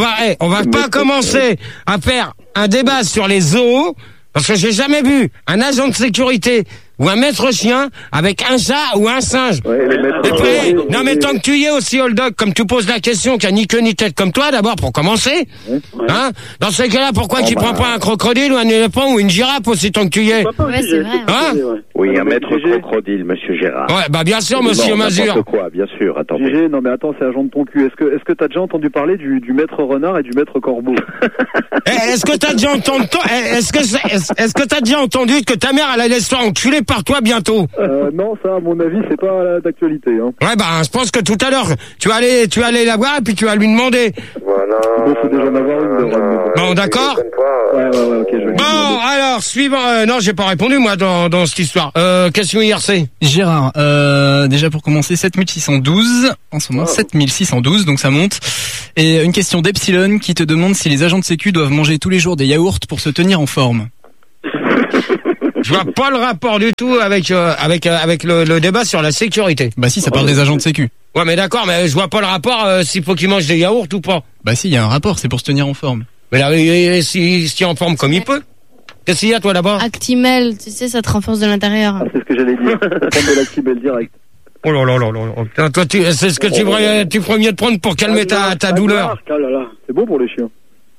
Speaker 1: pas commencer à faire un débat sur les zoos, parce que j'ai jamais vu un agent de sécurité ou un maître chien avec un chat ou un singe.
Speaker 13: Ouais,
Speaker 1: non, mais tant que tu y es aussi, Old Dog, comme tu poses la question, qui a ni queue ni tête comme toi, d'abord, pour commencer. Ouais. Hein? Dans ce cas-là, pourquoi tu prends pas un crocodile ou un éléphant ou une girafe aussi, tant que tu y es?
Speaker 4: Ouais, c'est vrai.
Speaker 1: Hein?
Speaker 2: Oui, un maître crocodile, monsieur Gérard.
Speaker 1: Ouais, bah, bien sûr, monsieur Mazur.
Speaker 2: N'importe quoi, bien sûr, attendez.
Speaker 13: GG, non mais attends, c'est agent de ton cul. Est-ce que t'as déjà entendu parler du maître renard et du maître corbeau?
Speaker 1: Est-ce que t'as déjà entendu que ta mère, elle allait se faire enculer par toi bientôt.
Speaker 13: Non, ça, à mon avis, c'est pas d'actualité. Hein.
Speaker 1: Ouais, je pense que tout à l'heure, tu vas aller la voir et puis tu vas lui demander.
Speaker 11: Voilà.
Speaker 13: Bon, faut déjà en avoir une de Ron.
Speaker 1: Bon, d'accord.
Speaker 13: Ouais, ok, je vais
Speaker 1: Bon, alors, suivant... non, j'ai pas répondu, moi, dans cette histoire. Question IRC.
Speaker 3: Gérard, déjà pour commencer, 7612. En ce moment, 7612, donc ça monte. Et une question d'Epsilon qui te demande si les agents de sécu doivent manger tous les jours des yaourts pour se tenir en forme.
Speaker 1: Je vois pas le rapport du tout avec le débat sur la sécurité.
Speaker 3: Bah si, ça parle des agents de sécu.
Speaker 1: Ouais, mais d'accord, mais je vois pas le rapport s'il faut qu'ils mangent des yaourts ou pas.
Speaker 3: Bah si, il y a un rapport, c'est pour se tenir en forme.
Speaker 1: Mais là, s'il se tient en forme comme il peut. Qu'est-ce qu'il y a, toi, là-bas?
Speaker 4: Actimel, tu sais, ça te renforce de l'intérieur.
Speaker 13: Ah, c'est ce que j'allais dire. Prendre de l'Actimel direct.
Speaker 1: Oh là là là là. Toi, c'est ce que tu ferais mieux de prendre pour calmer ta douleur.
Speaker 13: C'est bon pour les chiens.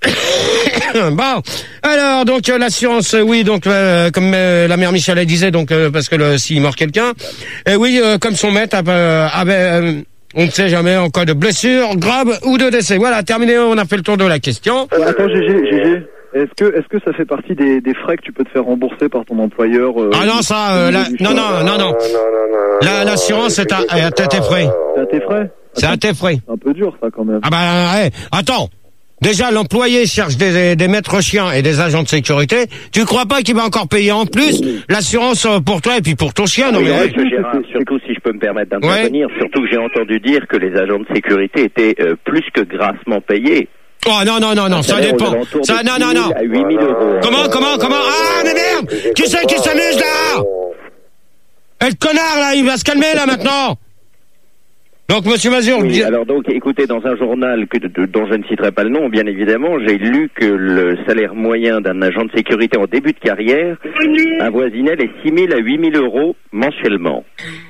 Speaker 1: Bon, alors donc l'assurance, oui, donc comme la mère Michel elle disait, donc parce que s'il mord quelqu'un, et oui, comme son maître avait, on ne sait jamais en cas de blessure grave ou de décès. Voilà, terminé, on a fait le tour de la question.
Speaker 13: Attends, GG. Est-ce que ça fait partie des frais que tu peux te faire rembourser par ton employeur
Speaker 1: Ah non, ça, non. L'assurance c'est à tes frais.
Speaker 13: C'est à tes frais.
Speaker 1: C'est à tes frais.
Speaker 13: Un peu dur ça quand même.
Speaker 1: Attends. Déjà, l'employé cherche des maîtres chiens et des agents de sécurité. Tu crois pas qu'il va encore payer en plus l'assurance pour toi et puis pour ton chien? Non,
Speaker 2: mais Gérard, surtout si je peux me permettre d'intervenir, surtout que j'ai entendu dire que les agents de sécurité étaient plus que grassement payés.
Speaker 1: Oh non, ça dépend. Ça, non.
Speaker 2: À 8 000 euros.
Speaker 1: Comment? Ah, mais merde! Qui c'est qui s'amuse là? Et le connard là, il va se calmer là maintenant. Donc, monsieur Mazur...
Speaker 2: Oui, alors donc, écoutez, dans un journal dont je ne citerai pas le nom, bien évidemment, j'ai lu que le salaire moyen d'un agent de sécurité en début de carrière avoisinait les 6 000 à 8 000 euros mensuellement.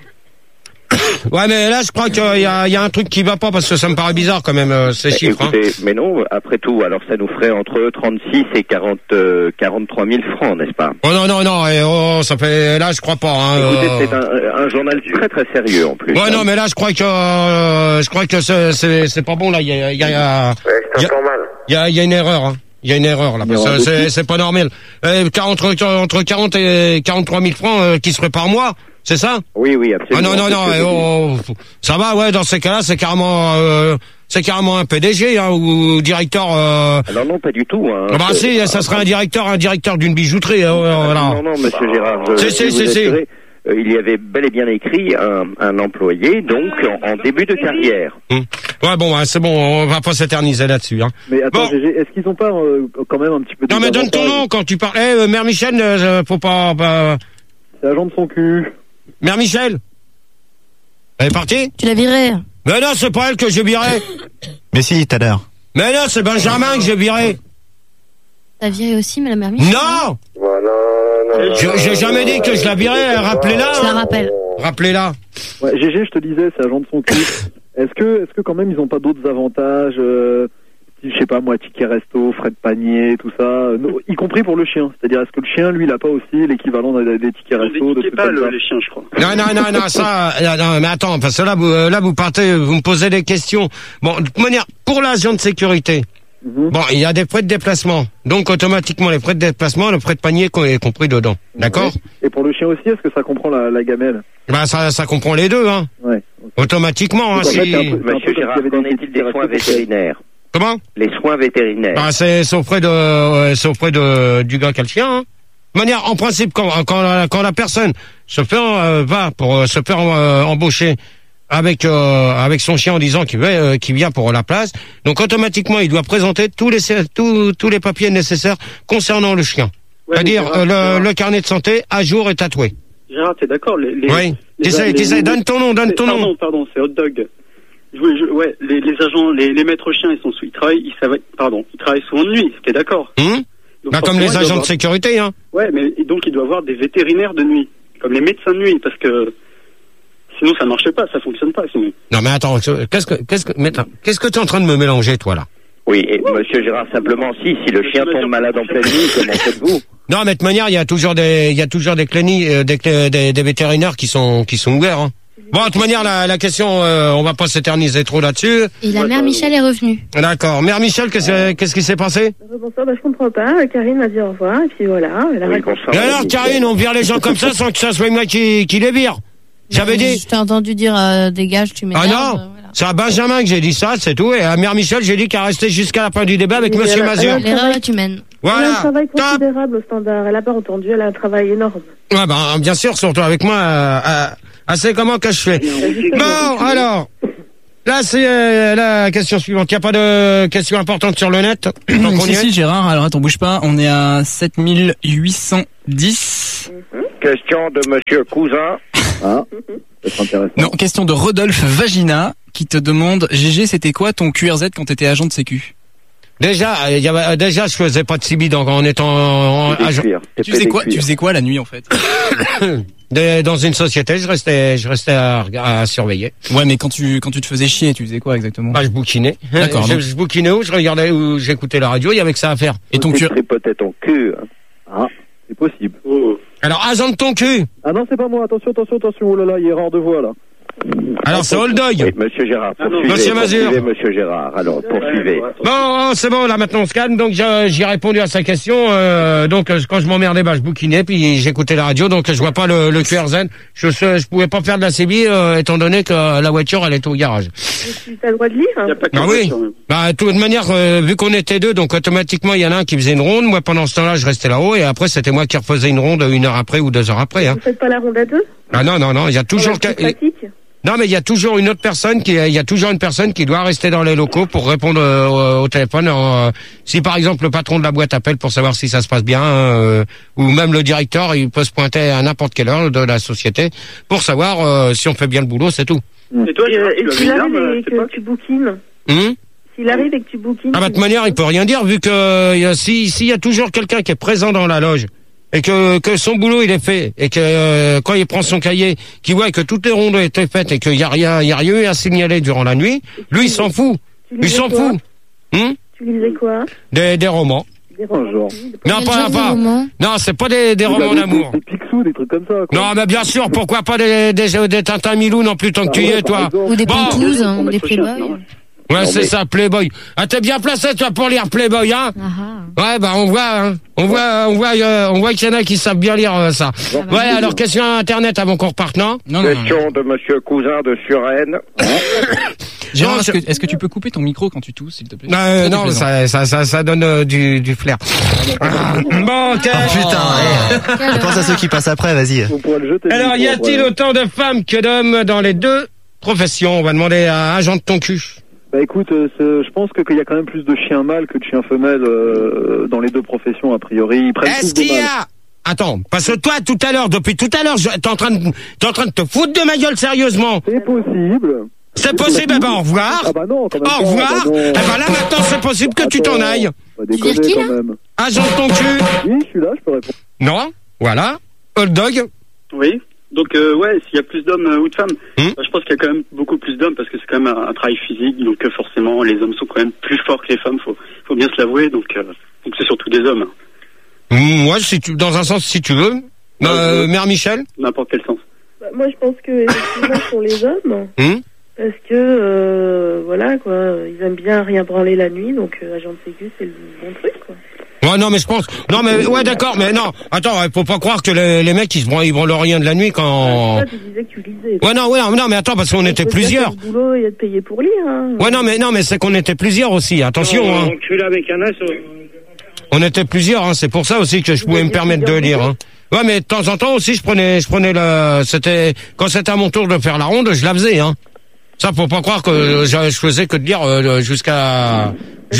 Speaker 1: Ouais, mais là, je crois qu'il y a un truc qui va pas, parce que ça me paraît bizarre quand même, ces chiffres.
Speaker 2: Écoutez, mais non, après tout, alors ça nous ferait entre 36 et 43 000 francs, n'est-ce pas?
Speaker 1: Oh non, ça fait... Là, je crois pas.
Speaker 2: Écoutez, c'est un journal très très sérieux, en plus.
Speaker 1: Ouais, non, mais là, je crois que c'est pas bon, là, il y a une erreur, hein. Il y a une erreur, là, parce que c'est pas normal. Entre 40 et 43 000 francs qui seraient par mois, c'est ça?
Speaker 2: Oui, absolument.
Speaker 1: Ah non, ça va, ouais, dans ces cas-là, c'est carrément un PDG, hein, ou directeur,
Speaker 2: Alors non, pas du tout, hein.
Speaker 1: Ah bah si, ça serait un directeur d'une bijouterie, voilà.
Speaker 2: Non, monsieur Gérard,
Speaker 1: c'est.
Speaker 2: Il y avait bel et bien écrit un employé, donc, en début de carrière.
Speaker 1: Ouais, bon, c'est bon, on va pas s'éterniser là-dessus, hein.
Speaker 13: Mais attends, GG, est-ce qu'ils ont pas, quand même un petit peu de...
Speaker 1: Non, mais donne ton nom quand tu parles. Mère Michel, faut pas...
Speaker 13: C'est agent de son cul.
Speaker 1: Mère Michel, elle est partie?
Speaker 4: Tu l'as virée.
Speaker 1: Mais non, c'est pas elle que j'ai virée.
Speaker 6: Mais si, tout à l'heure.
Speaker 1: Mais non, c'est Benjamin que j'ai viré.
Speaker 4: T'as viré aussi, mais la mère Michel?
Speaker 1: Non. J'ai jamais dit que je la virais, rappelez-la.
Speaker 4: Je la rappelle.
Speaker 1: Rappelez-la.
Speaker 13: Ouais, GG, je te disais, c'est agent de son cul. Est-ce que quand même ils ont pas d'autres avantages, je sais pas moi, ticket resto, frais de panier, tout ça, y compris pour le chien. C'est-à-dire, est-ce que le chien, lui, il a pas aussi l'équivalent des tickets resto, de
Speaker 12: pas les chiens, je crois.
Speaker 1: Non, ça, non, mais attends, parce que là, vous partez, vous me posez des questions. Bon, de toute manière, pour l'agent de sécurité, bon, il y a des frais de déplacement. Donc, automatiquement, les frais de déplacement, le frais de panier est compris dedans. D'accord?
Speaker 13: Et pour le chien aussi, est-ce que ça comprend la gamelle?
Speaker 1: Bah, ça comprend les deux, hein.
Speaker 13: Ouais.
Speaker 1: Automatiquement, hein, si...
Speaker 2: Monsieur Gérard, qu'en est-il des soins vétérinaires?
Speaker 1: Comment?
Speaker 2: Les soins vétérinaires.
Speaker 1: Bah, c'est auprès du gars qui a le chien, hein. De manière, en principe, quand la personne se fait, va pour se faire embaucher avec son chien en disant qu'il vient pour la place, donc automatiquement il doit présenter tous les papiers nécessaires concernant le chien. Ouais, c'est-à-dire le carnet de santé à jour et tatoué.
Speaker 12: Gérard, t'es d'accord?
Speaker 1: Oui. Donne ton nom,
Speaker 12: Pardon, c'est Hot Dog. Ouais, les agents, les maîtres chiens, ils travaillent souvent de nuit, t'es d'accord?
Speaker 1: Bah, comme les agents de sécurité, hein.
Speaker 12: Ouais, mais donc il doit avoir des vétérinaires de nuit, comme les médecins de nuit, parce que sinon ça marche pas, ça fonctionne pas sinon.
Speaker 1: Non mais attends, qu'est-ce que tu es en train de me mélanger, toi, là?
Speaker 2: Oui, et monsieur Gérard, simplement, si le chien tombe malade en pleine nuit, comment faites-vous?
Speaker 1: Non, mais de toute manière, il y a toujours des cliniques, des vétérinaires qui sont ouverts, hein. Bon, de toute manière, la question, on va pas s'éterniser trop là-dessus.
Speaker 4: Et la mère Michel est revenue.
Speaker 1: D'accord. Mère Michel, qu'est-ce qui s'est passé?
Speaker 7: Bonsoir, je comprends pas. Karine m'a dit au revoir, et puis voilà.
Speaker 1: Et alors, Karine, on vire les gens comme ça sans que ça soit moi qui les vire. J'avais dit.
Speaker 4: Je t'ai entendu dire dégage, tu m'énerves.
Speaker 1: Ah non, voilà. C'est à Benjamin que j'ai dit ça, c'est tout. Et à Mère Michel, j'ai dit qu'elle restait jusqu'à la fin du débat avec Monsieur Mazur.
Speaker 4: L'erreur est humaine.
Speaker 7: Voilà. Elle a un travail considérable au standard. Elle a pas entendu, elle a un travail énorme.
Speaker 1: Ouais, bien sûr, surtout avec moi. C'est comment que je fais. Bon, alors. Là, c'est la question suivante. Il n'y a pas de question importante sur le net.
Speaker 3: Si, Gérard, alors attends, bouge pas. On est à 7810.
Speaker 11: Question de Monsieur Cousin.
Speaker 13: Ah, c'est intéressant.
Speaker 3: Non, question de Rodolphe Vagina qui te demande GG, c'était quoi ton QRZ quand t'étais agent de sécu?
Speaker 1: Déjà, je faisais pas de CB en étant agent.
Speaker 3: Tu faisais quoi la nuit en fait?
Speaker 1: Dans une société, je restais à surveiller.
Speaker 3: Ouais, mais quand tu te faisais chier, tu faisais quoi exactement?
Speaker 1: Je bouquinais.
Speaker 3: D'accord.
Speaker 1: Je bouquinais où je regardais où j'écoutais la radio, il y avait que ça à faire.
Speaker 11: Et ton cul tripotait ton cul.
Speaker 13: Ah, c'est possible.
Speaker 1: Alors, agent de ton cul.
Speaker 13: Ah non, c'est pas moi. Attention. Oh là là, il y a erreur de voix là.
Speaker 1: Alors c'est Old Dog.
Speaker 11: Oui, Monsieur Gérard,
Speaker 1: Monsieur Mazur.
Speaker 11: Monsieur Gérard, alors poursuivez.
Speaker 1: Bon, c'est bon, là maintenant on se calme. Donc j'ai répondu à sa question. Donc quand je m'emmerdais, je bouquinais, puis j'écoutais la radio. Donc je vois pas le QRZ. Je pouvais pas faire de la CB étant donné que la voiture elle était au garage.
Speaker 7: Tu as le droit de lire?
Speaker 1: Oui. De toute manière, vu qu'on était deux, donc automatiquement il y en a un qui faisait une ronde. Moi pendant ce temps-là, je restais là-haut et après c'était moi qui refaisais une ronde 1 heure après ou 2 heures après.
Speaker 7: Vous faites pas la ronde à deux?
Speaker 1: Ah non, il y a toujours non, mais il y a toujours une personne qui doit rester dans les locaux pour répondre au téléphone. Si par exemple le patron de la boîte appelle pour savoir si ça se passe bien, ou même le directeur, il peut se pointer à n'importe quelle heure de la société pour savoir si on fait bien le boulot, c'est tout.
Speaker 12: Et toi,
Speaker 7: s'il arrive et que tu bouquines. S'il arrive et que tu bouquines.
Speaker 1: De toute manière, il peut rien dire vu que s'il y a toujours quelqu'un qui est présent dans la loge. Et que son boulot il est fait et que quand il prend son cahier, qu'il voit que toutes les rondes ont été faites et qu'il y a rien eu à signaler durant la nuit, lui il s'en fout. Il s'en fout.
Speaker 7: Tu lisais quoi?
Speaker 1: Des romans.
Speaker 7: Des romans.
Speaker 1: Non, pas. Non, c'est pas des romans d'amour.
Speaker 13: Des Picsou, des trucs comme ça. Quoi.
Speaker 1: Non, mais bien sûr, pourquoi pas des Tintin Milou non plus tant que tu y es, toi.
Speaker 4: Ou des Pantouses, ou des Playboy.
Speaker 1: Ouais, c'est ça, Playboy. Ah, t'es bien placé, toi, pour lire Playboy, hein? Ouais, on voit qu'il y en a qui savent bien lire ça. Ouais, alors, question Internet avant qu'on reparte, non?
Speaker 11: Question de Monsieur Cousin de Suresnes.
Speaker 3: Gérard, est-ce que tu peux couper ton micro quand tu tousses, s'il te plaît?
Speaker 1: Non, ça donne du flair. Bon, ok.
Speaker 6: Putain, pense à ceux qui passent après, vas-y.
Speaker 1: Alors, y a-t-il autant de femmes que d'hommes dans les deux professions? On va demander à agent de ton cul.
Speaker 13: Écoute, je pense qu'il y a quand même plus de chiens mâles que de chiens femelles dans les deux professions, a priori. Ils prennent
Speaker 1: Est-ce qu'il y a... Attends, parce que toi, depuis tout à l'heure, t'es en train de te foutre de ma gueule sérieusement.
Speaker 13: C'est possible.
Speaker 1: C'est possible, au revoir.
Speaker 13: Ah bah non, quand même.
Speaker 1: Au revoir. Eh ben là, maintenant, c'est possible que tu t'en ailles.
Speaker 13: Tu veux dire qui, là?
Speaker 1: Agent de ton cul.
Speaker 13: Oui, je suis là, je peux répondre.
Speaker 1: Non, voilà. Old Dog.
Speaker 12: Oui. Donc s'il y a plus d'hommes ou de femmes, je pense qu'il y a quand même beaucoup plus d'hommes parce que c'est quand même un travail physique, donc forcément les hommes sont quand même plus forts que les femmes, faut bien se l'avouer, donc c'est surtout des hommes.
Speaker 1: Moi, dans un sens, si tu veux. Mère Michel.
Speaker 12: N'importe quel sens.
Speaker 7: Moi, je pense que effectivement pour les hommes, parce que voilà quoi, ils aiment bien rien branler la nuit, donc agent de sécu c'est le bon truc quoi.
Speaker 1: Ouais, non, mais je pense. Non, mais ouais, d'accord, mais non. Attends, faut pas croire que les mecs ils branlent rien de la nuit quand.
Speaker 7: Tu disais que tu lisais.
Speaker 1: Ouais, non, mais attends, parce qu'on était plusieurs.
Speaker 7: Le boulot et être payé pour lire. Hein.
Speaker 1: Ouais, non, mais c'est qu'on était plusieurs aussi. Attention. Hein.
Speaker 11: Avec un as.
Speaker 1: On était plusieurs, hein. C'est pour ça aussi que je pouvais me permettre de lire. Hein. Ouais, mais de temps en temps aussi, je prenais c'était quand c'était à mon tour de faire la ronde, je la faisais. Hein. Ça, faut pas croire que je faisais que de lire jusqu'à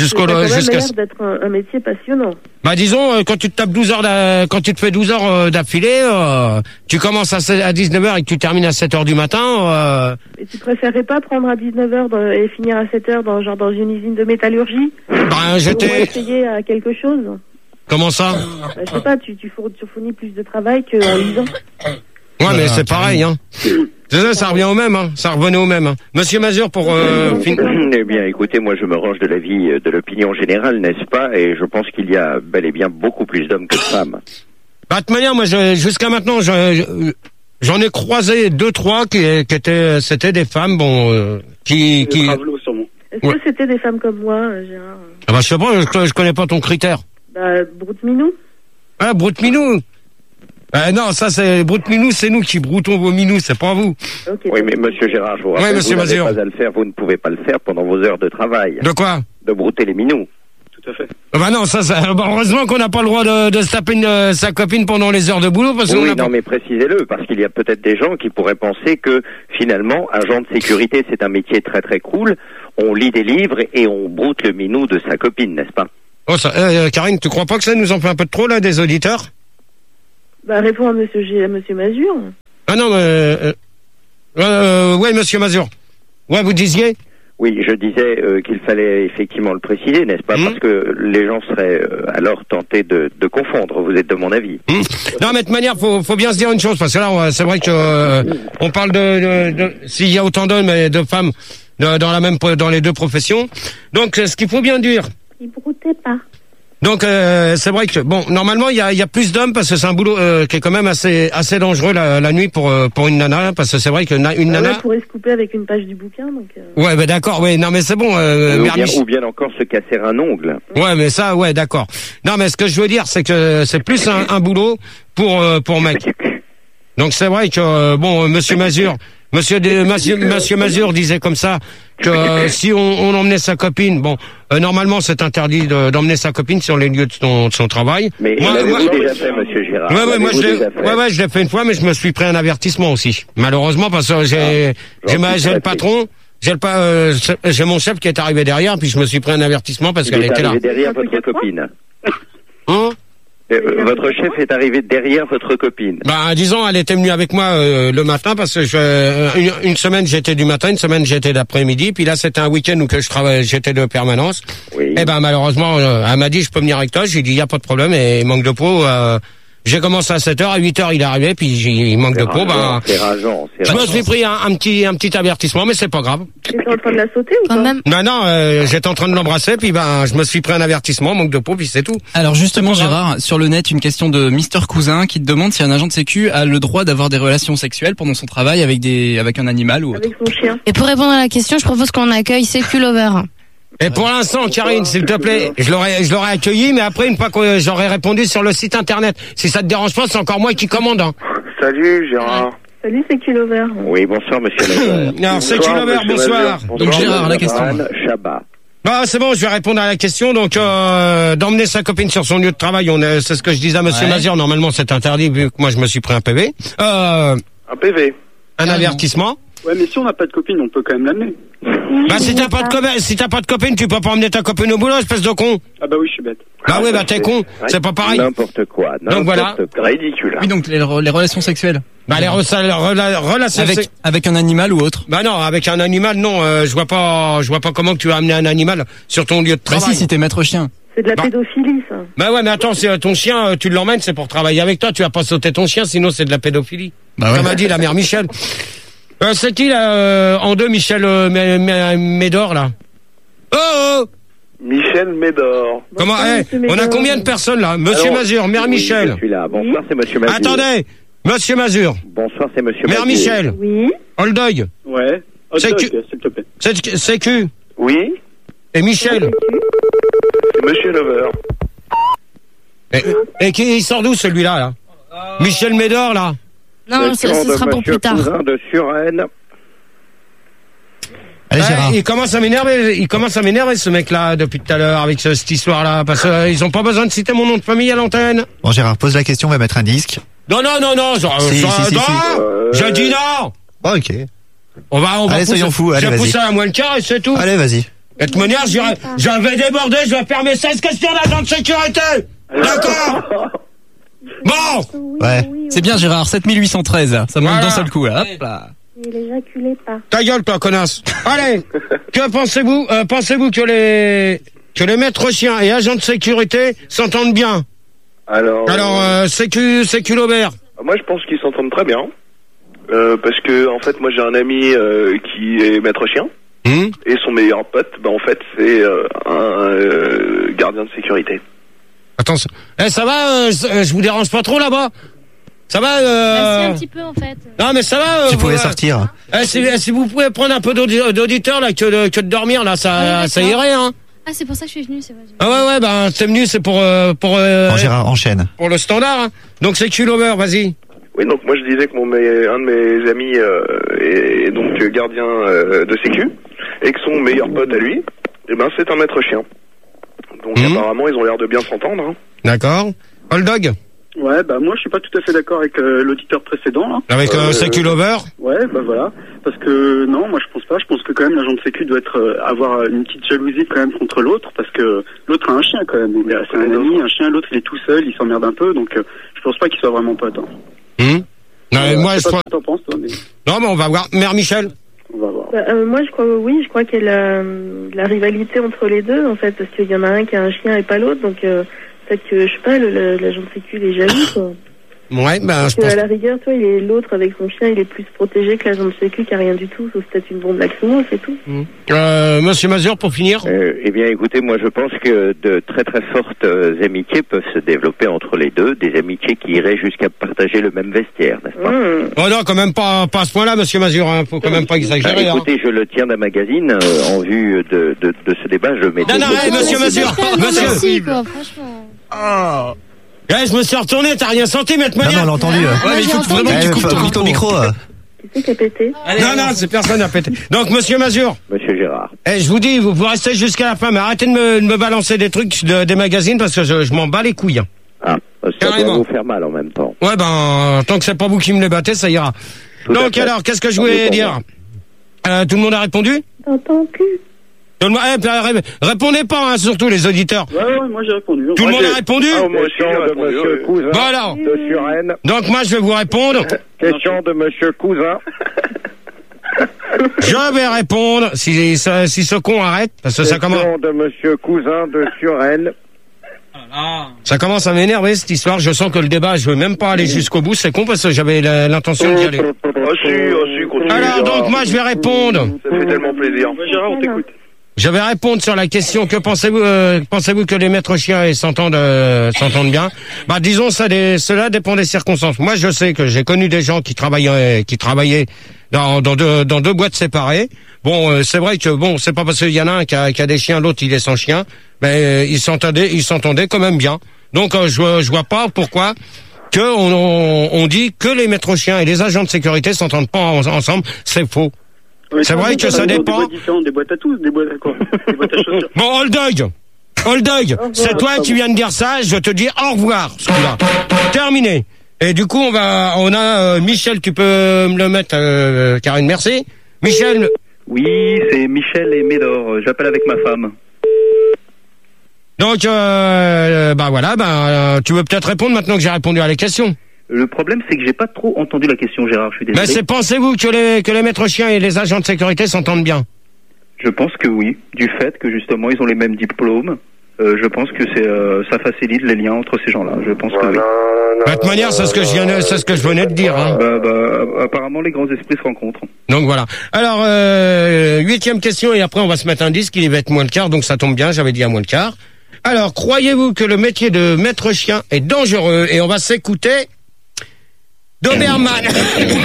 Speaker 7: l'air d'être un métier passionnant.
Speaker 1: Disons, quand tu te tapes 12 heures, quand tu te fais 12 heures d'affilée, tu commences à 19h et que tu termines à 7h du matin,
Speaker 7: Et tu préférerais pas prendre à 19h et finir à 7h dans une usine de métallurgie?
Speaker 1: J'étais...
Speaker 7: Pour essayer à quelque chose?
Speaker 1: Comment ça?
Speaker 7: Je sais pas, tu fournis plus de travail qu'en lisant.
Speaker 1: Ouais, mais c'est pareil, hein. Ça revient au même, hein. Ça revenait au même. Hein. Monsieur Mazur, pour finir.
Speaker 2: Eh bien, écoutez, moi, je me range de l'avis de l'opinion générale, n'est-ce pas? Et je pense qu'il y a bel et bien beaucoup plus d'hommes que de femmes.
Speaker 1: De toute manière, moi, jusqu'à maintenant, J'en ai croisé 2-3 qui étaient, c'était des femmes, qui.
Speaker 7: Est-ce que c'était des femmes comme moi, Gérard?
Speaker 1: Ah bah je sais pas, je connais pas ton critère.
Speaker 7: Bah, Broute-Minou.
Speaker 1: Ah, Broute-Minou. Non, ça c'est Broute-Minou, c'est nous qui broutons vos minous, c'est pas vous.
Speaker 7: Okay,
Speaker 2: oui, mais monsieur Gérard, je vous rappelle,
Speaker 1: monsieur
Speaker 2: vous n'avez
Speaker 1: Mazur.
Speaker 2: pas à le faire, vous ne pouvez pas le faire pendant vos heures de travail.
Speaker 1: De quoi?
Speaker 2: De brouter les minous.
Speaker 12: Tout à fait.
Speaker 1: Bah non, heureusement qu'on n'a pas le droit de se taper sa copine pendant les heures de boulot, parce
Speaker 2: oui, non, mais précisez-le, parce qu'il y a peut-être des gens qui pourraient penser que, finalement, agent de sécurité, c'est un métier très très cool. On lit des livres et on broute le minou de sa copine, n'est-ce pas?
Speaker 1: Oh, ça, Karine, tu crois pas que ça nous en fait un peu de trop, là, des auditeurs?
Speaker 7: Bah, réponds à monsieur Mazur.
Speaker 1: Ah non, ouais, monsieur Mazur. Ouais, vous disiez?
Speaker 2: Oui, je disais qu'il fallait effectivement le préciser, n'est-ce pas? Parce que les gens seraient alors tentés de confondre. Vous êtes de mon avis.
Speaker 1: Non, mais de toute manière, faut bien se dire une chose, parce que là, c'est vrai que on parle de s'il y a autant d'hommes et de femmes dans les deux professions. Donc, ce qu'il faut bien dire.
Speaker 7: Il broutait pas.
Speaker 1: Donc c'est vrai que bon, normalement il y a plus d'hommes parce que c'est un boulot qui est quand même assez dangereux la nuit pour une nana, parce que c'est vrai que une nana
Speaker 7: pourrait se couper avec une page du bouquin, donc.
Speaker 1: Ouais, bah d'accord, ouais, non mais c'est bon.
Speaker 2: Ou bien encore se casser un ongle.
Speaker 1: Ouais, mais ça, ouais, d'accord. Non, mais ce que je veux dire, c'est que c'est plus un boulot pour mec. Donc c'est vrai que bon, monsieur Mazur. Monsieur Mazur disait comme ça que si on emmenait sa copine, bon, normalement c'est interdit d'emmener sa copine sur les lieux de son travail.
Speaker 2: Mais l'avez-vous déjà fait, monsieur Gérard?
Speaker 1: Ouais, je l'ai fait une fois, mais je me suis pris un avertissement aussi. Malheureusement, parce que j'ai le patron, j'ai mon chef qui est arrivé derrière, puis je me suis pris un avertissement parce qu'elle était là.
Speaker 2: Il est arrivé derrière votre copine.
Speaker 1: Hein?
Speaker 2: Votre chef est arrivé derrière votre copine.
Speaker 1: Bah, disons, elle était venue avec moi le matin parce que une semaine j'étais du matin, une semaine j'étais d'après-midi, puis là c'était un week-end où que je travaillais, j'étais de permanence.
Speaker 2: Oui.
Speaker 1: Et ben malheureusement, elle m'a dit je peux venir avec toi, j'ai dit il y a pas de problème et manque de peau. J'ai commencé à 7h, à 8h il est arrivé, puis il manque de peau,
Speaker 2: c'est rageant.
Speaker 1: Je me suis pris un petit avertissement, mais c'est pas grave.
Speaker 7: T'étais en train de la sauter ou
Speaker 4: quand même?
Speaker 1: Non, j'étais en train de l'embrasser, puis je me suis pris un avertissement, manque de peau, puis c'est tout.
Speaker 3: Alors justement, Gérard, sur le net, une question de Mister Cousin qui te demande si un agent de sécu a le droit d'avoir des relations sexuelles pendant son travail avec un animal ou autre.
Speaker 7: Avec son chien.
Speaker 4: Et pour répondre à la question, je propose qu'on accueille Sécu Lover.
Speaker 1: Et pour l'instant, Karine, s'il te plaît, je l'aurais accueilli, mais après, une fois que j'aurais répondu sur le site internet. Si ça te dérange pas, c'est encore moi qui commande, hein.
Speaker 8: Salut, Gérard.
Speaker 7: Salut, Sécu Lover.
Speaker 2: Oui, bonsoir, monsieur Lover.
Speaker 1: Alors, Sécu Lover, bonsoir.
Speaker 3: Donc, Gérard, la question.
Speaker 2: Chabat.
Speaker 1: Bah, c'est bon, je vais répondre à la question. Donc, d'emmener sa copine sur son lieu de travail, c'est ce que je disais à monsieur Mazur. Normalement, c'est interdit, vu que moi, je me suis pris un PV.
Speaker 8: Un PV.
Speaker 1: Un avertissement.
Speaker 12: Ouais, mais si on n'a pas de copine, on peut quand même l'amener.
Speaker 1: Bah, si t'as pas de copine, tu peux pas emmener ta copine au boulot, espèce de con.
Speaker 12: Ah bah oui, je suis bête.
Speaker 1: Bah oui, bah t'es con, c'est pas pareil.
Speaker 2: N'importe quoi.
Speaker 1: Donc voilà.
Speaker 2: Ridicule.
Speaker 3: Oui, donc les relations sexuelles.
Speaker 1: Bah les relations
Speaker 3: avec un animal ou autre.
Speaker 1: Bah non, avec un animal, non. Je vois pas comment tu vas amener un animal sur ton lieu de travail.
Speaker 3: Bah si t'es maître chien.
Speaker 7: C'est de la pédophilie, ça.
Speaker 1: Bah ouais, mais attends, si ton chien, tu l'emmènes, c'est pour travailler avec toi. Tu vas pas sauter ton chien, sinon c'est de la pédophilie.
Speaker 3: Bah ouais.
Speaker 1: Comme a dit la mère Michel. C'est qui là en deux, Michel Médor là? Oh
Speaker 8: Michel Médor.
Speaker 1: Comment on a combien de personnes là? Monsieur Mazur, mère Michel.
Speaker 2: Je suis là. Bonsoir, c'est monsieur Mazur.
Speaker 1: Attendez, monsieur Mazur.
Speaker 2: Bonsoir, c'est monsieur Mazur.
Speaker 1: Mère Michel.
Speaker 7: Oui.
Speaker 1: Oldeuil.
Speaker 12: Ouais. S'il te plaît.
Speaker 1: Sécu.
Speaker 8: Oui.
Speaker 1: Et Michel.
Speaker 8: C'est monsieur Lover.
Speaker 1: Et qui il sort d'où celui-là là? Michel Médor là?
Speaker 4: Non, ce sera pour plus tard.
Speaker 2: Cousin de Suresnes.
Speaker 6: Allez, Gérard.
Speaker 1: Il commence à m'énerver ce mec-là depuis tout à l'heure avec cette histoire-là, parce qu'ils ont pas besoin de citer mon nom de famille à l'antenne.
Speaker 6: Bon, Gérard, pose la question, on va mettre un disque.
Speaker 1: Non, je dis non.
Speaker 6: Oh, ok.
Speaker 1: On va
Speaker 6: allez, soyons fous, allez,
Speaker 1: vas-y. Je vais pousser à moins le quart et c'est tout.
Speaker 6: Allez, vas-y.
Speaker 1: De toute manière, je vais déborder, je vais faire mes 16 questions d'agent de sécurité. D'accord. Bon.
Speaker 6: Ouais.
Speaker 3: C'est bien, Gérard, 7813. Ça monte d'un seul coup, là. Hop là.
Speaker 7: Il éjaculait pas.
Speaker 1: Ta gueule, toi, connasse. Allez. Que pensez-vous? Pensez-vous que les maîtres chiens et agents de sécurité s'entendent bien?
Speaker 8: Alors,
Speaker 1: Sécu Laubert.
Speaker 8: Moi, je pense qu'ils s'entendent très bien. Parce que, en fait, moi, j'ai un ami qui est maître chien. Et son meilleur pote, en fait, c'est un gardien de sécurité.
Speaker 1: Attends, ça va, je vous dérange pas trop là-bas? Ça va
Speaker 4: Si, un petit peu, en fait.
Speaker 1: Non, mais ça va.
Speaker 6: Tu pouvais sortir.
Speaker 1: Si vous pouvez prendre un peu d'auditeurs, là, que de dormir, là, ça irait, hein.
Speaker 4: Ah, c'est pour ça que je suis venu, c'est vrai.
Speaker 1: Ah ouais, ben, t'es venu, c'est pour
Speaker 6: Gérard, enchaîne.
Speaker 1: Pour le standard, hein. Donc, c'est Q-Lover, vas-y.
Speaker 8: Oui, donc moi je disais que un de mes amis est donc gardien de sécu et que son meilleur pote à lui, c'est un maître chien. Donc apparemment ils ont l'air de bien s'entendre. Hein.
Speaker 1: D'accord. Old Dog.
Speaker 12: Ouais, bah moi je suis pas tout à fait d'accord avec l'auditeur précédent là.
Speaker 1: Avec Sécu-Lover.
Speaker 12: Ouais, bah voilà. Parce que non, moi je pense pas. Je pense que quand même l'agent de sécu doit avoir une petite jalousie quand même contre l'autre, parce que l'autre a un chien quand même. C'est un ami, un chien. L'autre il est tout seul, il s'emmerde un peu, donc je pense pas qu'il soit vraiment pote. Hein.
Speaker 1: Non, moi, je crois.
Speaker 12: T'en penses, toi, mais...
Speaker 1: Non, mais on va voir. Mère Michel.
Speaker 12: On va voir.
Speaker 7: Moi, je crois qu'il y a la rivalité entre les deux, en fait, parce qu'il y en a un qui a un chien et pas l'autre, donc peut-être que, je sais pas, l'agent de sécu, il est jaloux, quoi.
Speaker 1: Ouais, ben, je pense.
Speaker 7: À la rigueur, toi, l'autre avec son chien, il est plus protégé que l'agent de sécu qui a rien du tout, sauf peut-être une bombe lacrymo, c'est tout.
Speaker 1: Monsieur Mazur, pour finir.
Speaker 11: Eh bien, écoutez, moi, je pense que de très très fortes amitiés peuvent se développer entre les deux, des amitiés qui iraient jusqu'à partager le même vestiaire, n'est-ce pas?
Speaker 1: Oh non, quand même pas à ce point-là, monsieur Mazur, hein. Faut quand même pas exagérer.
Speaker 11: Écoutez, je le tiens d'un magazine, en vue de ce débat, je mets...
Speaker 1: Non, monsieur Mazur, monsieur.
Speaker 4: Merci, quoi, franchement.
Speaker 1: Oh. Ouais, je me suis retourné, t'as rien senti, maître Monia?
Speaker 6: Non, on l'a entendu.
Speaker 4: Ouais, mais il faut vraiment que tu coupes
Speaker 6: ton micro.
Speaker 7: Qui c'est qui a pété?
Speaker 1: Non, c'est personne qui a pété. Donc, monsieur Mazur.
Speaker 11: Monsieur Gérard.
Speaker 1: Je vous dis, vous restez jusqu'à la fin, mais arrêtez de me balancer des trucs des magazines, parce que je m'en bats les couilles. Hein.
Speaker 11: Ah, ça doit vous faire mal en même temps.
Speaker 1: Ouais, ben, tant que c'est pas vous qui me les battez, ça ira. Donc, alors, qu'est-ce que je voulais dire? Tout le monde a répondu?
Speaker 7: Dans ton cul.
Speaker 1: Répondez pas, hein, surtout les auditeurs.
Speaker 12: Ouais, moi j'ai répondu.
Speaker 1: Tout le monde a répondu?
Speaker 11: Question de monsieur Cousin
Speaker 1: voilà.
Speaker 11: de Suresnes.
Speaker 1: Donc moi je vais vous répondre.
Speaker 11: Question de monsieur Cousin.
Speaker 1: Je vais répondre si ce con arrête, parce que ça commence.
Speaker 11: Question de monsieur Cousin de Suresnes.
Speaker 1: Ça commence à m'énerver cette histoire. Je sens que le débat, je veux même pas aller jusqu'au bout. C'est con parce que j'avais l'intention d'y aller.
Speaker 8: Continue.
Speaker 1: Alors donc moi je vais répondre.
Speaker 8: Ça fait tellement plaisir. Gérard, on t'écoute.
Speaker 1: Je vais répondre sur la question. Que pensez-vous que les maîtres chiens s'entendent bien? Bah disons cela dépend des circonstances. Moi je sais que j'ai connu des gens qui travaillaient dans deux boîtes séparées. Bon, c'est vrai que c'est pas parce qu'il y en a un qui a des chiens, l'autre il est sans chien, mais ils s'entendaient quand même bien. Donc je vois pas pourquoi on dit que les maîtres chiens et les agents de sécurité s'entendent pas ensemble. C'est faux.
Speaker 12: Oui,
Speaker 1: c'est vrai que ça dépend.
Speaker 12: Des boîtes différentes, des boîtes à tous, des boîtes à quoi? Des boîtes à chaussures.
Speaker 1: Bon, Old Dog, c'est toi qui viens de dire ça, je te dis au revoir, ce coup-là. Terminé. Et du coup, on a Michel, tu peux me le mettre, Karine, merci. Michel.
Speaker 10: Oui, c'est Michel et Médor, j'appelle avec ma femme.
Speaker 1: Donc, tu veux peut-être répondre maintenant que j'ai répondu à la question.
Speaker 10: Le problème, c'est que j'ai pas trop entendu la question, Gérard, je suis désolé.
Speaker 1: Mais pensez-vous que les maîtres chiens et les agents de sécurité s'entendent bien?
Speaker 10: Je pense que oui, du fait que justement ils ont les mêmes diplômes. Je pense que ça facilite les liens entre ces gens-là. Je pense que oui.
Speaker 1: De toute manière, c'est ce que je venais de dire. Hein.
Speaker 10: Apparemment, les grands esprits se rencontrent.
Speaker 1: Donc voilà. Alors, 8e question, et après on va se mettre un disque, il va être moins le quart, donc ça tombe bien, j'avais dit à moins le quart. Alors, croyez-vous que le métier de maître chien est dangereux? Et on va s'écouter Doberman.